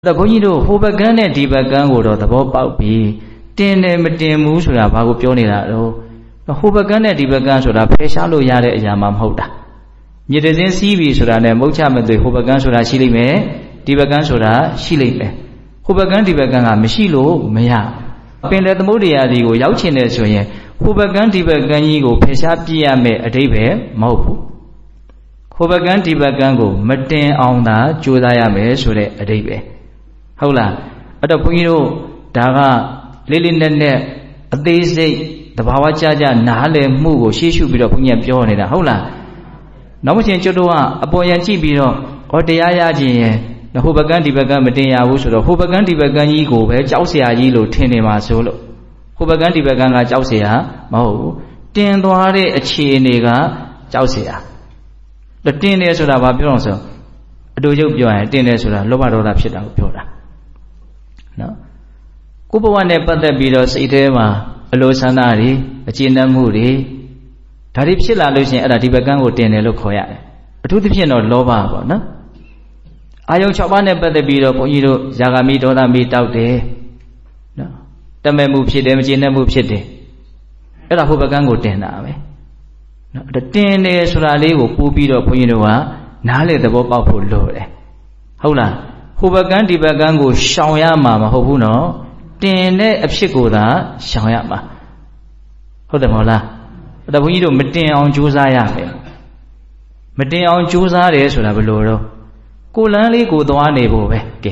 The Ponido, Hobagan and Dibagan would the Bob out be, Tin and Matimu should have Bago Pionero. The Hobagan and Dibagan should have Peshalo Yare Yamam Hoda. Yet as in CV should have Mocham and the Hobagan should have Shilime, Dibagan should have Shilime. Hobagan Dibagan, Mishilo, Maya. Pen at the Modia, the Yauchin, Hobagan Dibagan, go Pesapia me a debe, Maupu. Hobagan Dibagango, Matin on the Judaya me, should a debe. Hola, at a Puino, Daga, Lilin, a day's day, the Bawachaja, Nahale, Mugo, she should be the Punya Pionida. Hola. Namuchin Chodua, a boy and Chibiro, or the Ayaji, the Hobagan Dibagan Matia, who should a Hobagan Dibagan ego, where Chausia Yilo, Tenema solo. Hobagan Dibagan, Chausia, Mo, Tin Doare, a Chinega, Chausia. The 10 years of our Pionso. Do you join 10 years of Lobado Rapshita Pura? No. Kupawan Nepata Bidos Itema, a Losanari, a China Moody. Taripsila losing at a Tibagan would 10 locoya. A two division of Loba, no? I don't chop one but the Bido Ponido, Zagami Dona meet out there. No. The man moves it, the China moves it. At a Hobagan would 10 now. The 10 days rally will Pupido Puinoa, Nale the Bob of Lord. Hola, Hobagan Dibagango, Shawayama, Hobuno, 10 days of Shikoda, Shawayama. Hodamola, the Puido Metin on Josaya. Metin on Josaya is Ravolo. Kulani go to one neighbor.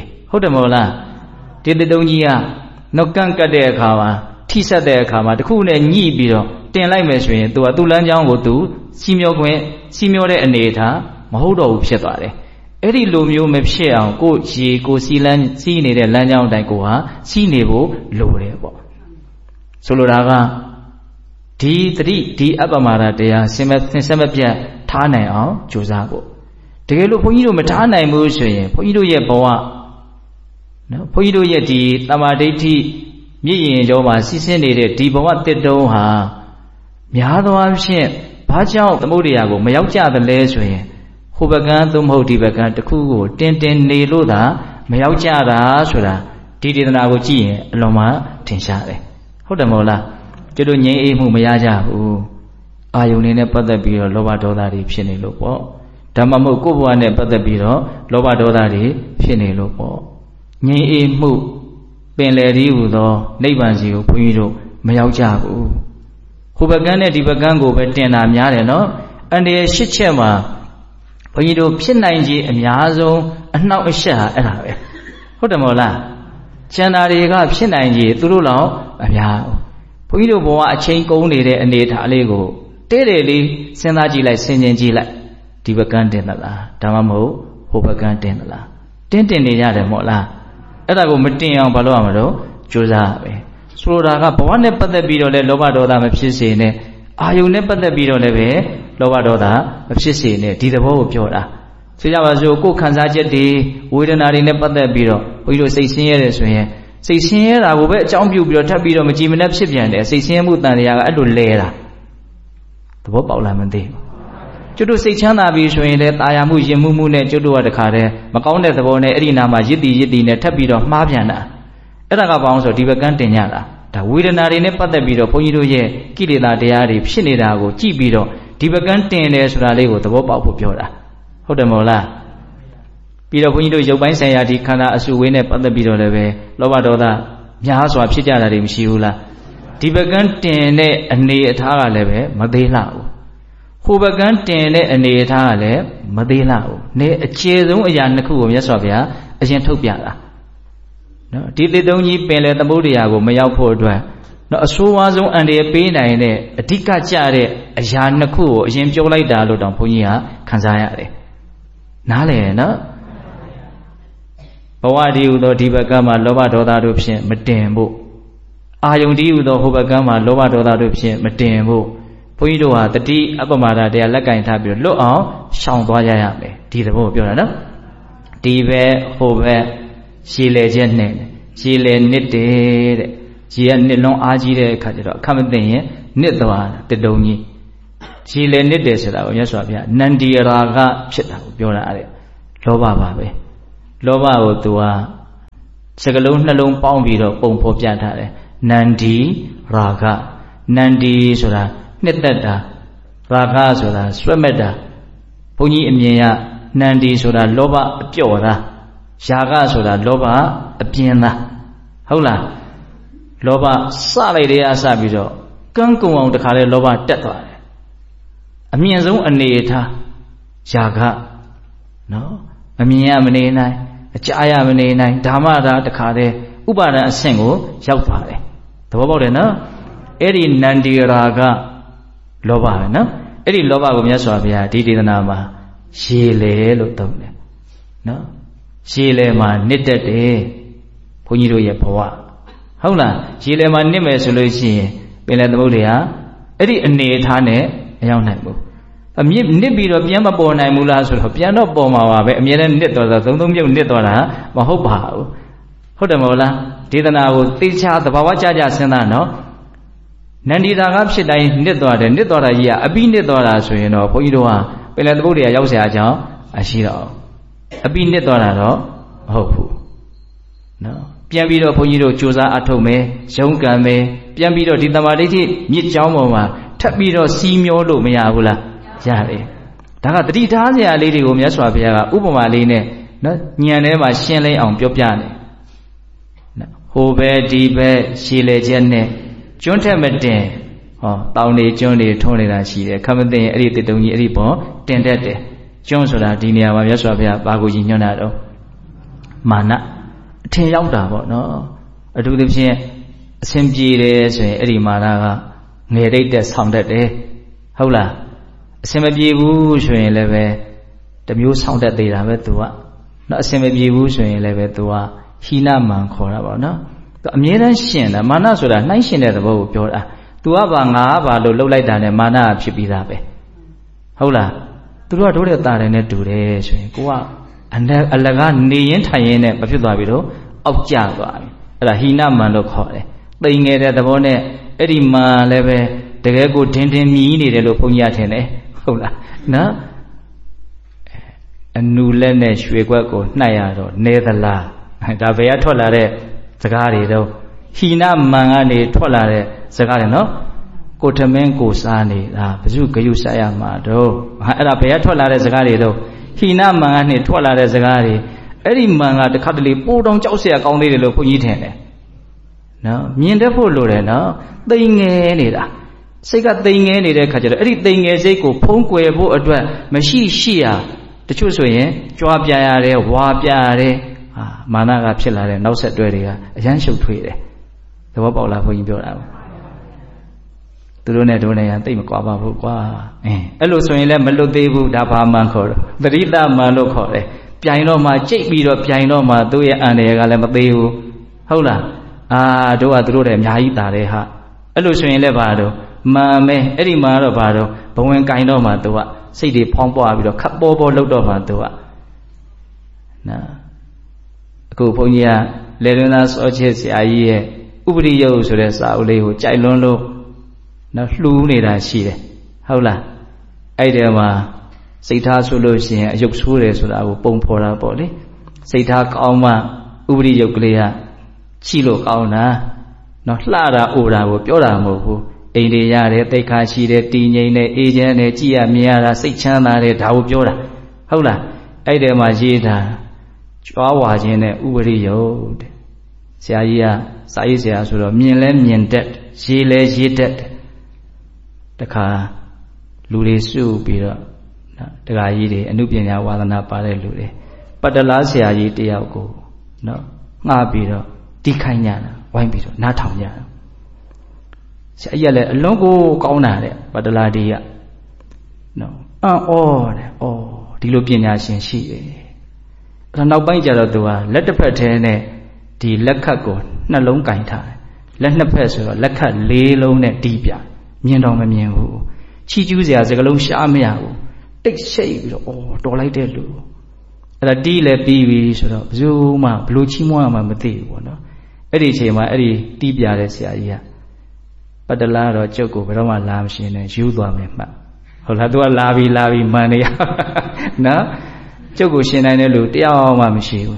Hodamola, did the Donia, no Kanka de Kawa, Tisa de Kama, the Kun and Yi Bido. တင်လိုက်မယ်ဆိုရင်သူကသူ့လမ်းကြောင်းကိုသူစီမျောခွင့်စီမျောတဲ့အနေထားမဟုတ်တော့ဘူးဖြစ်သွားတယ်။အဲ့ဒီလိုမျိုးမဖြစ်အောင်ကိုရေကိုစီလန်းစီးနေတဲ့လမ်းကြောင်းတိုင်းကိုဟာစီးနေဖို့လိုတယ်ပေါ့။ဆိုလိုတာကဒီတတိဒီအပ္ပမာဒတရားစင်မပြတ်ထားနိုင်အောင်ကြိုးစားဖို့။တကယ်လို့ဘုန်းကြီးတို့မထားနိုင်ဘူးဆိုရင်ဘုန်းကြီးတို့ရဲ့ဘဝနော်ဘုန်းကြီးတို့ရဲ့ဒီတမာဒိဋ္ဌိမြင့်ရင်ကျော်မှာစီးဆင်းနေတဲ့ဒီဘဝတစ်တုံးဟာများသောအားဖြင့်ဘာကြောင့်သမုဒ္ဒရာကိုမရောက်ကြသလဲဆိုရင်ဟိုဘကန်သို့မဟုတ်ဒီဘကန်တစ်ခုကိုတင်နေလို့သာမရောက်ကြတာဆိုတာဒီဒေသနာကိုကြည့်ရင်အလွန်မှထင်ရှားတယ်ဟုတ်တယ်မဟုတ်လားကျတို့ငြိမ်းအေးမှုမရကြဘူးအာယုန်နေနဲ့ပတ်သက်ပြီးတော့လောဘဒေါသတွေဖြစ်နေလို့ပေါ့ဓမ္မမဟုတ်ကိုယ်ဘဝနဲ့ပတ်သက်ပြီးတော့လောဘဒေါသတွေဖြစ်နေလို့ပေါ့ငြိမ်းအေးမှုပင်လယ်ကြီးဟူသောနိဗ္ဗာန်စီကိုဘုန်းကြီးတို့မရောက်ကြဘူးဟိုဘကန်နဲ့ဒီဘကန်ကိုပဲတင်တာများတယ်နော်အန္တရာယ်၈ချက်မှာဘုန်းကြီးတို့ဖြစ်နိုင်ခြေအများဆုံးအနှောက်အယှက်ဟာအဲ့ဒါပဲဟုတ်တယ်မဟုတ်လားကျန်တာတွေကဖြစ်နိုင်ခြေသူတို့လောက်အများဘုန်းကြီးတို့ဘဝအချိန်ကုန်နေတဲ့အနေအထားလေးကိုတဲတယ်လေးစဉ်းစားကြည့်လိုက်ဆင်ခြင်ကြည့်လိုက်ဒီဘကန်တင်သလားဒါမှမဟုတ်ဟိုဘကန်တင်သလားတင်နေရတယ်မဟုတ်လားအဲ့ဒါကိုမတင်အောင်ဘာလို့ရမလို့ကြိုးစားပဲဆိုလိုတာကဘဝနဲ့ပတ်သက်ပြီးတော့လည်းလောဘဒေါသမဖြစ်စေနဲ့အာယုန်နဲ့ပတ်သက်ပြီးတော့လည်းပဲလောဘဒေါသမဖြစ်စေနဲ့ဒီသဘောကိုပြောတာဆိုကြပါစို့ကိုယ်ခံစားချက်တွေဝေဒနာတွေနဲ့ပတ်သက်ပြီးတော့ဘုန်းကြီးတို့စိတ်ဆင်းရဲတယ်ဆိုရင်စိတ်ဆင်းရဲတာကိုပဲအကြောင်းပြုပြီးတော့ထပ်ပြီးတော့မကြည်မနှက်ဖြစ်ပြန်တယ်စိတ်ဆင်းရဲမှုတန်တရားကအဲ့လိုလဲတာသဘောပေါက်လားမသိဘူးကျွတ်တို့စိတ်ချမ်းသာပြီဆိုရင်လည်းတာယာမှုယဉ်မှုနဲ့ကျွတ်တို့ကတခါတည်းမကောင်းတဲ့သဘောနဲ့အဲ့ဒီနာမှာရစ်တီနဲ့ထပ်ပြီးတော့မှားပြန်တာအဲ့ဒါကဘာလို့ဆိုဒီဘကန်တင်ကြတာဒါဝေဒနာတွေနဲ့ပတ်သက်ပြီးတော့ဘုန်းကြီးတို့ရဲ့ကိလေသာတရားတွေဖြစ်နေတာကိုကြည့်ပြီးတော့ဒီဘကန်တင်တယ်ဆိုတာလေးကိုသဘောပေါက်ဖို့ပြောတာဟုတ်တယ်မဟုတ်လားပြီးတော့ဘုန်းကြီးတို့ရုပ်ပိုင်းဆိုင်ရာဒီခန္ဓာအစုဝေးနဲ့ပတ်သက်ပြီးတော့လည်းပဲလောဘဒေါသများစွာဖြစ်ကြတာတွေမရှိဘူးလားဒီဘကန်တင်တဲ့အနေအထားကလည်းပဲမသေးလှဘူးဟိုဘကန်တင်တဲ့အနေအထားကလည်းမသေးလှဘူးနေအခြေဆုံးအရာနှစ်ခုကိုမြတ်စွာဘုရားအရင်ထုတ်ပြတာနော်ဒီတစ်တုံးကြီးပင်လေသမုဒ္ဒရာကိုမရောက်ဖို့အတွက်နော်အဆိုးဝါးဆုံးအန္တရာယ်ပေးနိုင်တဲ့အဓိကကျတဲ့အရာနှစ်ခုကိုအရင်ပြောလိုက်တာလို့တောင်ဘုန်းကြီးကခံစားရတယ်နားလည်နော်ဘဝဒီဟူသောဒီဘကမှာလောဘဒေါသတို့ဖြင့်မတင်ဖို့အာယုန်ဒီဟူသောဟိုဘကမှာလောဘဒေါသတို့ဖြင့်မတင်ဖို့ဘုန်းကြီးတို့ဟာတတိအပ္ပမာဒတရားလက်ကင်ထားပြီးလွတ်အောင်ရှောင်သွားကြရမယ်ဒီသဘောကိုပြောတာနော်ဒီပဲဟိုပဲရှည်လေခြင်းနဲ့ရှည်လေနစ်တယ်တဲ့ရှည်ကနစ်လုံးအားကြီးတဲ့အခါကျတော့အခက်မသိရင်နစ်သွားတတုံကြီးရှည်လေနစ်တယ်ဆိုတာကိုမြတ်စွာဘုရားနန္ဒီရာဂဖြစ်တာကိုပြောတာအဲ့လောဘပါပဲလောဘကိုသူကစကလုံးနှလုံးပေါင်းပြီးတော့ပုံဖော်ပြထားတယ်နန္ဒီရာဂနန္ဒီဆိုတာနှစ်သက်တာရာဂဆိုတာဆွဲမဲ့တာဘုန်းကြီးအမြင်ရနန္ဒီဆိုတာလောဘအပြော့တာရာဂဆိုတာလောဘအပြင်းတာဟုတ်လားလောဘစလိုက်တဲ့အစပြီးတော့ကန်းကုံအောင်တခါလဲလောဘတက်သွားတယ်အမြင့်ဆုံးအနေထားရာဂနော်မမြင်ရမနေနိုင်အကြားရမနေနိုင်ဓမ္မတာတခါလဲဥပါဒံအဆင့်ကိုရောက်သွားတယ်သဘောပေါက်တယ်နော်အဲ့ဒီနန္ဒီရာဂလောဘပဲနော်အဲ့ဒီလောဘကိုမြတ်စွာဘုရားဒီဒေသနာမှာရေလေလို့သုံးတယ်နော်ရေလေမှာနှစ်တက်တယ်ဘုန်းကြီးတို့ရဲ့ဘဝဟုတ်လားရေလေမှာနှစ်မယ်ဆိုလို့ရှိရင်ပင်လယ်သမုဒ္ဒရာအဲ့ဒီအနေအထားနဲ့မရောက်နိုင်ဘူးအမြင့်နစ်ပြီးတော့ပြန်မပေါ်နိုင်ဘူးလားဆိုတော့ပြန်တော့ပေါ်မှာပါပဲအမြဲတမ်းနစ်သွားတာသုံးမြုပ်နစ်သွားတာမဟုတ်ပါဘူးဟုတ်တယ်မဟုတ်လားဒေသနာကိုသိချာသဘာဝကြကြစဉ်းစားနော်နန္ဒီတာကဖြစ်တိုင်းနစ်သွားတယ်နစ်သွားတာကြီးကအပိနစ်သွားတာဆိုရင်တော့ဘုန်းကြီးတို့ကပင်လယ်သမုဒ္ဒရာရောက်เสียအကြောင်းမရှိတော့အပိနစ်သွားတာတော့မဟုတ်ဘူးနော်ပြန်ပြီးတော့ဘုန်းကြီးတို့ကြိုးစားအထုတ်မယ်ရုန်းကန်မယ်ပြန်ပြီးတော့ဒီတမာဒိဋ္ဌိမြစ်ကြောင်းပေါ်မှာထပ်ပြီးတော့စီးမျောလို့မရဘူးလားရတယ်ဒါကတတိထားစရာလေးတွေကိုမြတ်စွာဘုရားကဥပမာလေးနဲ့နော်ညံထဲမှာရှင်းလင်းအောင်ပြောပြတယ်နော်ဟိုဘဲဒီဘဲရှည်လေချက်နဲ့ကျွန်းထက်မတင်ဟောတောင်နေကျွန်းတွေထုံးနေတာရှိတယ်ခမသိရင်အဲ့ဒီတစ်တုံကြီးအဲ့ဒီပေါ်တင်တတ်တယ်ကျွန်းဆိုတာဒီနေရာမှာမြတ်စွာဘုရားဘာကိုကြီးညွှန်းတာတော့မာနအထင်ရောက်တာပေါ့နော်အထူးသဖြင့်အစဉ်ပြေတယ်ဆိုရင်အဲ့ဒီမာနကငယ်တိတ်တဲ့ဆောင်းတတ်တယ်ဟုတ်လားအစဉ်မပြေဘူးဆိုရင်လည်းပဲတမျိုးဆောင်းတတ်သေးတာပဲသူကနော်အစဉ်မပြေဘူးဆိုရင်လည်းပဲသူကဟိနမန်ခေါ်တာပေါ့နော်သူအမြဲတမ်းရှင်တာမာနဆိုတာနှိုင်းရှင်တဲ့သဘောကိုပြောတာသူကဘာငါကဘာလို့လှုပ်လိုက်တာနဲ့မာနကဖြစ်ပြီးသားပဲဟုတ်လားသူတို့ကတို့တဲ့တာတယ်နဲ့တူတယ်ဆိုရင်ကိုကအလကနေရင်ထိုင်ရင်နဲ့မဖြစ်သွားပြီတော့အောက်ကျသွားပြီအဲ့ဒါဟိနမန်လို့ခေါ်တယ်တိမ်ငယ်တဲ့သဘောနဲ့အဲ့ဒီမန်လည်းပဲတကယ်ကိုဒင်းမြည်နေတယ်လို့ဘုန်းကြီးထင်တယ်ဟုတ်လားနော်အနူလက်နဲ့ရွှေခွက်ကိုနှိုက်ရတော့နေသလားဒါဘယ်ကထွက်လာတဲ့စကားတွေတော့ဟိနမန်ကနေထွက်လာတဲ့စကားတွေနော်ကိုထမင်းကိုစားနေတာဘယ်သူဂယုစားရမှာတော့အဲ့ဒါဘယ်ကထွက်လာတဲ့စကားတွေတော့ဟိနမန်ကနေထွက်လာတဲ့စကားတွေအဲ့ဒီမန်ကတခါတလေပိုးတောင်ကြောက်เสียကောင်းသေးတယ်လို့ဘုန်းကြီးထင်တယ်နော်မြင်တတ်ဖို့လိုတယ်နော်သိငယ်နေတာစိတ်ကသိငယ်နေတဲ့ခါကျတော့အဲ့ဒီသိငယ်စိတ်ကိုဖုံးကွယ်ဖို့အတွက်မရှိရှိရတချို့ဆိုရင်ကြွားပြရတယ်ဝါပြရတယ်မာနကဖြစ်လာတဲ့နောက်ဆက်တွဲတွေကအရန်ရှုပ်ထွေးတယ်သဘောပေါက်လားဘုန်းကြီးပြောတာပေါ့သူတို့နဲ့တို့နဲ့တိတ်မကွာပါဘူးကွာအဲ့လိုဆိုရင်လည်းမလွတ်သေးဘူးဒါဘာမှန်ခေါ်တော့သတိတမှန်လို့ခေါ်တယ်ပြိုင်တော့မှကြိတ်ပြီးတော့ပြိုင်တော့မှသူ့ရဲ့အန္တရာယ်ကလည်းမသေးဘူးဟုတ်လားတို့ကသူတို့တဲ့အများကြီးတာတယ်ဟာအဲ့လိုဆိုရင်လည်းဘာတော့မှန်မယ်အဲ့ဒီမှာတော့ဘာတော့ဘဝင်ကင်တော့မှသူကစိတ်တွေဖောင်းပွားပြီးတော့ခပ်ပေါ်ပေါ်လှုပ်တော့မှသူကနော်အခုဘုန်းကြီးကလေလွန်သားစောချစ်ဆရာကြီးရဲ့ဥပရိယုတ်ဆိုတဲ့စာအုပ်လေးကိုကြိုက်လွန်းလို့နော်လှူနေတာရှိတယ်ဟုတ်လားအဲ့ဒီမှာစိတ်ထားဆိုလို့ရှိရင်အယုတ်ဆိုးတယ်ဆိုတာကိုပုံဖော်တာပေါ့လေစိတ်ထားကောင်းမှဥပရိယုတ်ကလေးကချိလို့ကောင်းတာနော်လှတာအိုတာကိုပြောတာမဟုတ်ဘူးအိမ်တွေရတယ်တိတ်ခါရှိတယ်တည်ငြိမ်တယ်အေးချမ်းတယ်ကြည်ရမြင်ရတာစိတ်ချမ်းသာတယ်ဒါကိုပြောတာဟုတ်လားအဲ့ဒီမှာရေးတာကြွားဝါခြင်းနဲ့ဥပရိယုတ်တဲ့ဆရာကြီးကစာရေးဆရာဆိုတော့မြင်လဲမြင်တတ်ရေးလဲရေးတတ်တခါလူတွေစုပြီးတော့တခါကြီးတွေအနုပညာဝါသနာပါတဲ့လူတွေပတ္တလားဆရာကြီးတယောက်ကိုနော်ငှားပြီးတော့တီးခိုင်းကြတာဝိုင်းပြီးတော့နားထောင်ကြတာဆရာကြီးကလည်းအလုံးကိုကောင်းတာတဲ့ပတ္တလားဒီကနော်တဲ့ဒီလိုပညာရှင်ရှိတယ်အဲ့နောက်ပိုင်းကျတော့သူကလက်တစ်ဖက်ထဲနဲ့ဒီလက်ခတ်ကိုနှလုံးကင်ထားတယ်လက်နှစ်ဖက်ဆိုတော့လက်ခတ်လေးလုံးနဲ့တီးပြမြင်တော့မမြင်ဘူးချီကျူးစရာစကလုံးရှားမရဘူးတိတ်ရှိတ်ပြီးတော့တော်လိုက်တဲ့လူအဲ့ဒါတီးလည်းပြီးပြီဆိုတော့ဘယ်သူမှဘလို့ချီးမွမ်းမှမသိဘူးပေါ့နော်အဲ့ဒီအချိန်မှာအဲ့ဒီတီးပြတဲ့ဆရာကြီးကပတ္တလားတော့ကျုပ်ကိုဘယ်တော့မှလာမရှင်နဲ့ယူသွားမယ်မှတ်ဟုတ်လားသူကလာပြီမှန်နေရနော်ကျုပ်ကိုရှင်နိုင်တဲ့လူတယောက်မှမရှိဘူး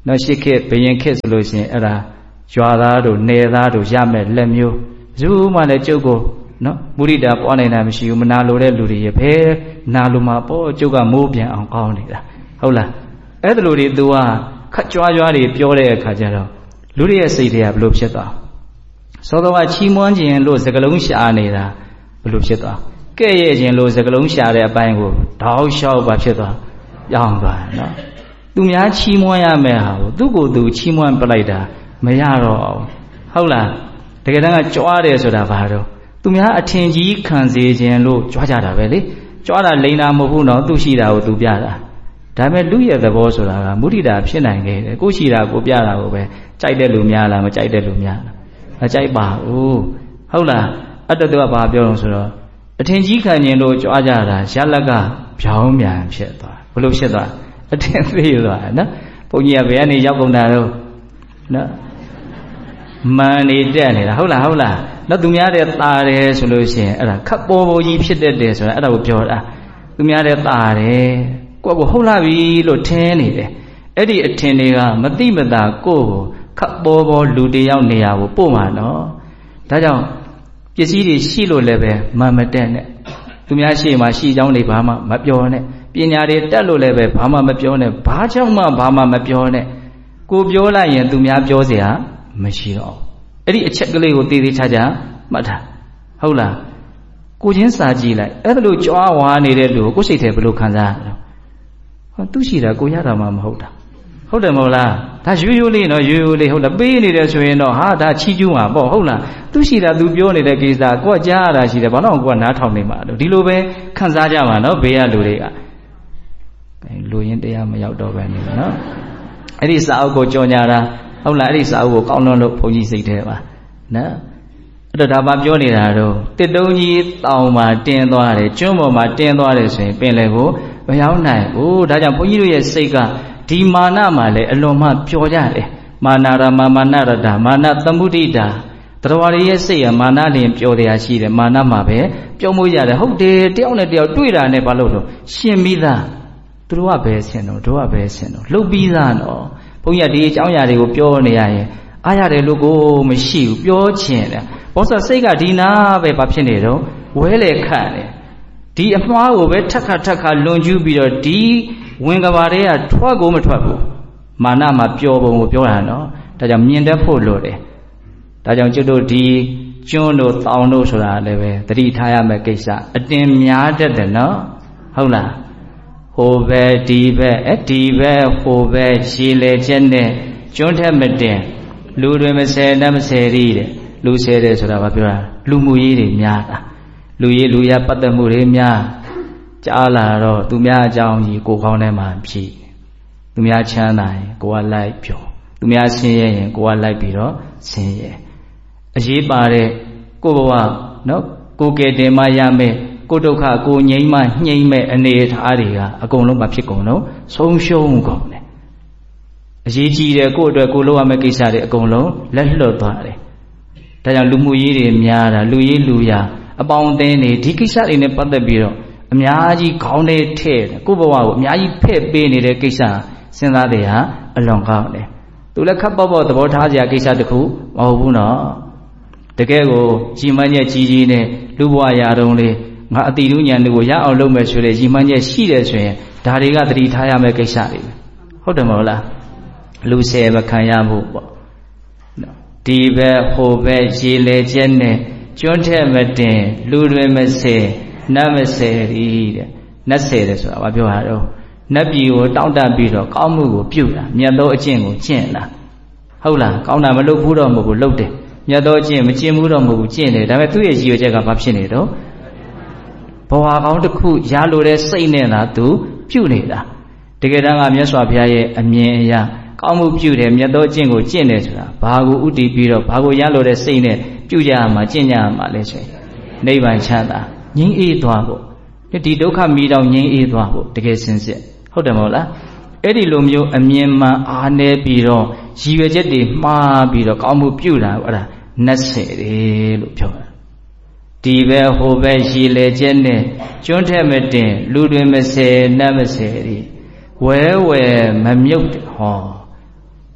နော်ရှစ်ခေတ်ဘယင်ခေတ်ဆိုလို့ရှိရင်အဲ့ဒါရွာသားတို့နယ်သားတို့ရမဲ့လက်မျိုးဘယ်သူမှလည်းကျုပ်ကိုနော်မုရိဒာပွားနိုင်တာမရှိဘူးမနာလိုတဲ့လူတွေရဲ့ဘယ်နာလိုမှာပေါ့ကျုပ်ကမိုးပြန်အောင်ကောင်းနေတာဟုတ်လားအဲ့ဒါလိုတွေ तू ကခက်ကြွားတွေပြောတဲ့အခါကျတော့လူတွေရဲ့စိတ်တွေကဘလို့ဖြစ်သွားစောစောကချီးမွမ်းခြင်းလို့စကလုံးရှာနေတာဘလို့ဖြစ်သွားကဲ့ရဲ့ခြင်းလို့စကလုံးရှာတဲ့အပိုင်းကိုတောက်လျှောက်ပါဖြစ်သွားပြောင်းသွားနော်သူများချီးမွမ်းရမယ့်ဟာကိုသူ့ကိုယ်သူချီးမွမ်းပလိုက်တာမရတော့ဟုတ်လားတကယ်တမ်းကကြွားတယ်ဆိုတာဘာတော့သူများအထင်ကြီးခံစေခြင်းလို့ကြွားကြတာပဲလေကြွားတာလိန်တာမဟုတ်ဘူးနော်သူရှိတာကိုသူပြတာဒါပေမဲ့လူရဲ့သဘောဆိုတာကမုဒိတာဖြစ်နိုင်ခဲ့တယ်ကိုရှိတာကိုပြတာကိုပဲကြိုက်တဲ့လူများလားမကြိုက်တဲ့လူများလားမကြိုက်ပါဘူးဟုတ်လားအဲ့တော့သူကဘာပြောလို့ဆိုတော့အထင်ကြီးခံခြင်းလို့ကြွားကြတာရလက်ကဖြောင်းပြန်ဖြစ်သွားဘလို့ဖြစ်သွားအထင်သေးသွားနော်ဘုန်းကြီးကဘယ်ကနေရောက်ကုန်တာတော့နော်မန်နေတက်နေတာဟုတ်လားနော်သူများတဲ့ตาတယ်ဆိုလို့ရှိရင်အဲ့ဒါခပ်ပေါ်ပေါ်ကြီးဖြစ်တတ်တယ်ဆိုတာအဲ့ဒါကိုပြောတာသူများတဲ့ตาတယ်ကိုယ့်ကိုဟုတ်လားပြီလို့ထင်နေတယ်အဲ့ဒီအထင်တွေကမတိမတာကိုယ့်ကိုခပ်ပေါ်ပေါ်လူတယောက်နေရာကိုပို့မှာနော်ဒါကြောင့်ပစ္စည်းတွေရှိလို့လည်းပဲမန်မတက်နဲ့သူများရှိမှရှိကြောင်းတွေဘာမှမပြောနဲ့ပညာတွေတက်လို့လည်းပဲဘာမှမပြောနဲ့ဘာကြောင့်မှဘာမှမပြောနဲ့ကိုပြောလိုက်ရင်သူများပြောเสียမရှိတော့အဲ့ဒီအချက်ကလေးကိုတည်တည်ချာချာမှတ်ထားဟုတ်လားကိုချင်းစာကြည့်လိုက်အဲ့ဒါလို့ကြွားဝါနေတဲ့လူကိုစိတ်ထဲဘယ်လိုခံစားရလဲဟောသူရှိတာကိုရတာမှမဟုတ်တာဟုတ်တယ်မဟုတ်လားဒါရိုးရိုးလေးနော်ရိုးရိုးလေးဟုတ်လားပေးနေတယ်ဆိုရင်တော့ဟာဒါချီးကျူးမှာပေါ့ဟုတ်လားသူရှိတာသူပြောနေတဲ့ကိစ္စကိုကကြားရတာရှိတယ်ဘာလို့ကိုကနားထောင်နေမှာလို့ဒီလိုပဲခံစားကြမှာနော်ဘေးကလူတွေကလူရင်းတရားမရောက်တော့ပဲနေနော်အဲ့ဒီစာအုပ်ကိုကြော်ညာတာဟုတ်လားအဲ့ဒီစာအုပ်ကိုကောင်းလွန်းလို့ဘုန်းကြီးစိတ်ထဲပါနော်အဲ့တော့ဒါပါပြောနေတာတော့တစ်တုံးကြီးတောင်မှာတင်းသွားတယ်ကျွန်းပေါ်မှာတင်းသွားတယ်ဆိုရင်ပင်လယ်ကိုမရောက်နိုင်ဘူးဒါကြောင့်ဘုန်းကြီးတို့ရဲ့စိတ်ကဒီမာနမှာလည်းအလွန်မှပျော်ကြတယ်မာနရမာနရတမာနသမုဒိတာတရားရရဲ့စိတ်ကမာနလျင်ပျော်တရားရှိတယ်မာနမှာပဲပျော်မှုရတယ်ဟုတ်တယ်တယောက်နဲ့တယောက်တွေ့တာနဲ့ဘာလို့လို့ရှင်ပြီးသားသူတို့ကပဲဆင်တော့တို့ကပဲဆင်တော့လှုပ်ပြီးသားနော်ဘုန်းကြီးကဒီအကြောင်းအရာတွေကိုပြောနေရရင်အားရတယ်လို့ကိုမရှိဘူးပြောချင်တယ်ဘောဆာစိတ်ကဒီနာပဲဘာဖြစ်နေတော့ဝဲလေခန့်တယ်ဒီအမှားကိုပဲထက်ခါလွန်ကျူးပြီးတော့ဒီဝင်ကဘာတွေကထွက်ကိုမထွက်ဘူးမာနမှာပျော်ပုံကိုပြောတာနော်ဒါကြောင့်မြင်တတ်ဖို့လိုတယ်ဒါကြောင့်ကျွတ်တို့ဒီကျွန်းတို့တောင်တို့ဆိုတာလည်းပဲသတိထားရမယ့်ကိစ္စအတင်များတတ်တယ်နော်ဟုတ်လားဟိုဘက်ဒီဘက်ဒီဘက်ဟိုဘက်ရှည်လေချက်နဲ့ကျွန်းထက်မတင်လူတွေမဆယ်တတ်မဆယ်ရီတဲ့လူဆယ်တယ်ဆိုတာဘာပြောတာလူမှုရေးတွေများတာလူရေးလူရပတ်သက်မှုတွေများကြားလာတော့သူများအကြောင်းကြီးကိုကောင်းထဲမှာဖြည့်သူများချမ်းသာရင်ကိုကလိုက်ပြောသူများဆင်းရဲရင်ကိုကလိုက်ပြီးတော့ဆင်းရဲအရေးပါတဲ့ကိုဘဝနော်ကိုကဲတင်မရမယ်ကိုဒုက္ခကိုငြိမ်းမညှိမ့်မဲ့အနေအထားတွေကအကုန်လုံးမဖြစ်ကုန်တော့ဆုံးရှုံးကုန်တယ်အရေးကြီးတယ်ကိုအတွက်ကိုလုပ်ရမယ့်ကိစ္စတွေအကုန်လုံးလက်လွတ်သွားတယ်ဒါကြောင့်လူမှုရေးတွေများတာလူရေးလူရာအပေါင်းအသင်းတွေဒီကိစ္စတွေနဲ့ပတ်သက်ပြီးတော့အများကြီးခေါင်းထဲထည့်တယ်ကိုယ့်ဘဝကိုအများကြီးဖဲ့ပေးနေတဲ့ကိစ္စစဉ်းစားတဲ့ဟာအလွန်ကောင်းတယ်သူလည်းခပ်ပေါ့ပေါ့သဘောထားစရာကိစ္စတခုမဟုတ်ဘူးနော်တကယ်ကိုကြီးမန်းချက်ကြီးကြီးနဲ့လူဘဝရာတုံးလေးငါအတိလူညာတွေကိုရအောင်လုပ်မယ်ဆိုတဲ့ကြီးမန်းချက်ရှိတယ်ဆိုရင်ဒါတွေကသတိထားရမယ့်ကိစ္စတွေဟုတ်တယ်မဟုတ်လားလူဆယ်မခံရဖို့ပေါ့ဒီဘက်ဟိုဘက်ရေလေချက်နဲ့ကျွန်းထက်မတင်လူတွေမဆယ်နတ်မဆယ်ရီတဲ့နတ်ဆယ်တယ်ဆိုတာဘာပြောတာတော့နတ်ပြည်ကိုတောင့်တပြီးတော့ကောင်းမှုကိုပြုတာမြတ်သောအကျင့်ကိုကျင့်တာဟုတ်လားကောင်းတာမလုပ်ဘူးတော့မဟုတ်ဘူးလုပ်တယ်မြတ်သောအကျင့်မကျင့်ဘူးတော့မဟုတ်ဘူးကျင့်တယ်ဒါပေမဲ့သူ့ရဲ့ရည်ရွယ်ချက်ကဘာဖြစ်နေတော့ဘဝကောင်းတစ်ခုရလိုတဲ့စိတ်နဲ့လားသူပြုနေတာတကယ်တမ်းကမြတ်စွာဘုရားရဲ့အမြင်အရာကောင်းမှုပြုတယ်မြတ်သောအကျင့်ကိုကျင့်တယ်ဆိုတာဘာကိုဥတည်ပြီးတော့ဘာကိုရလိုတဲ့စိတ်နဲ့ပြုကြရမှာကျင့်ကြရမှာလဲဆိုရင်နိဗ္ဗာန်ချမ်းသာငြိမ်းအေးသွားဖို့ဒီဒုက္ခမီးတောင်ငြိမ်းအေးသွားဖို့တကယ်စင်စစ်ဟုတ်တယ်မဟုတ်လားအဲ့ဒီလိုမျိုးအမြင်မှန်အားနည်းပြီးတော့ရည်ရွယ်ချက်တွေမှားပြီးတော့ကောင်းမှုပြုတာအဲ့ဒါနတ်ဆယ်တယ်လို့ပြောတာဒီဘက်ဟိုဘက်ရည်လေချက်နဲ့ကျွန်းထက်မတင်လူတွေမဆယ်နတ်မဆယ်ဒီဝဲမမြုပ်ဟော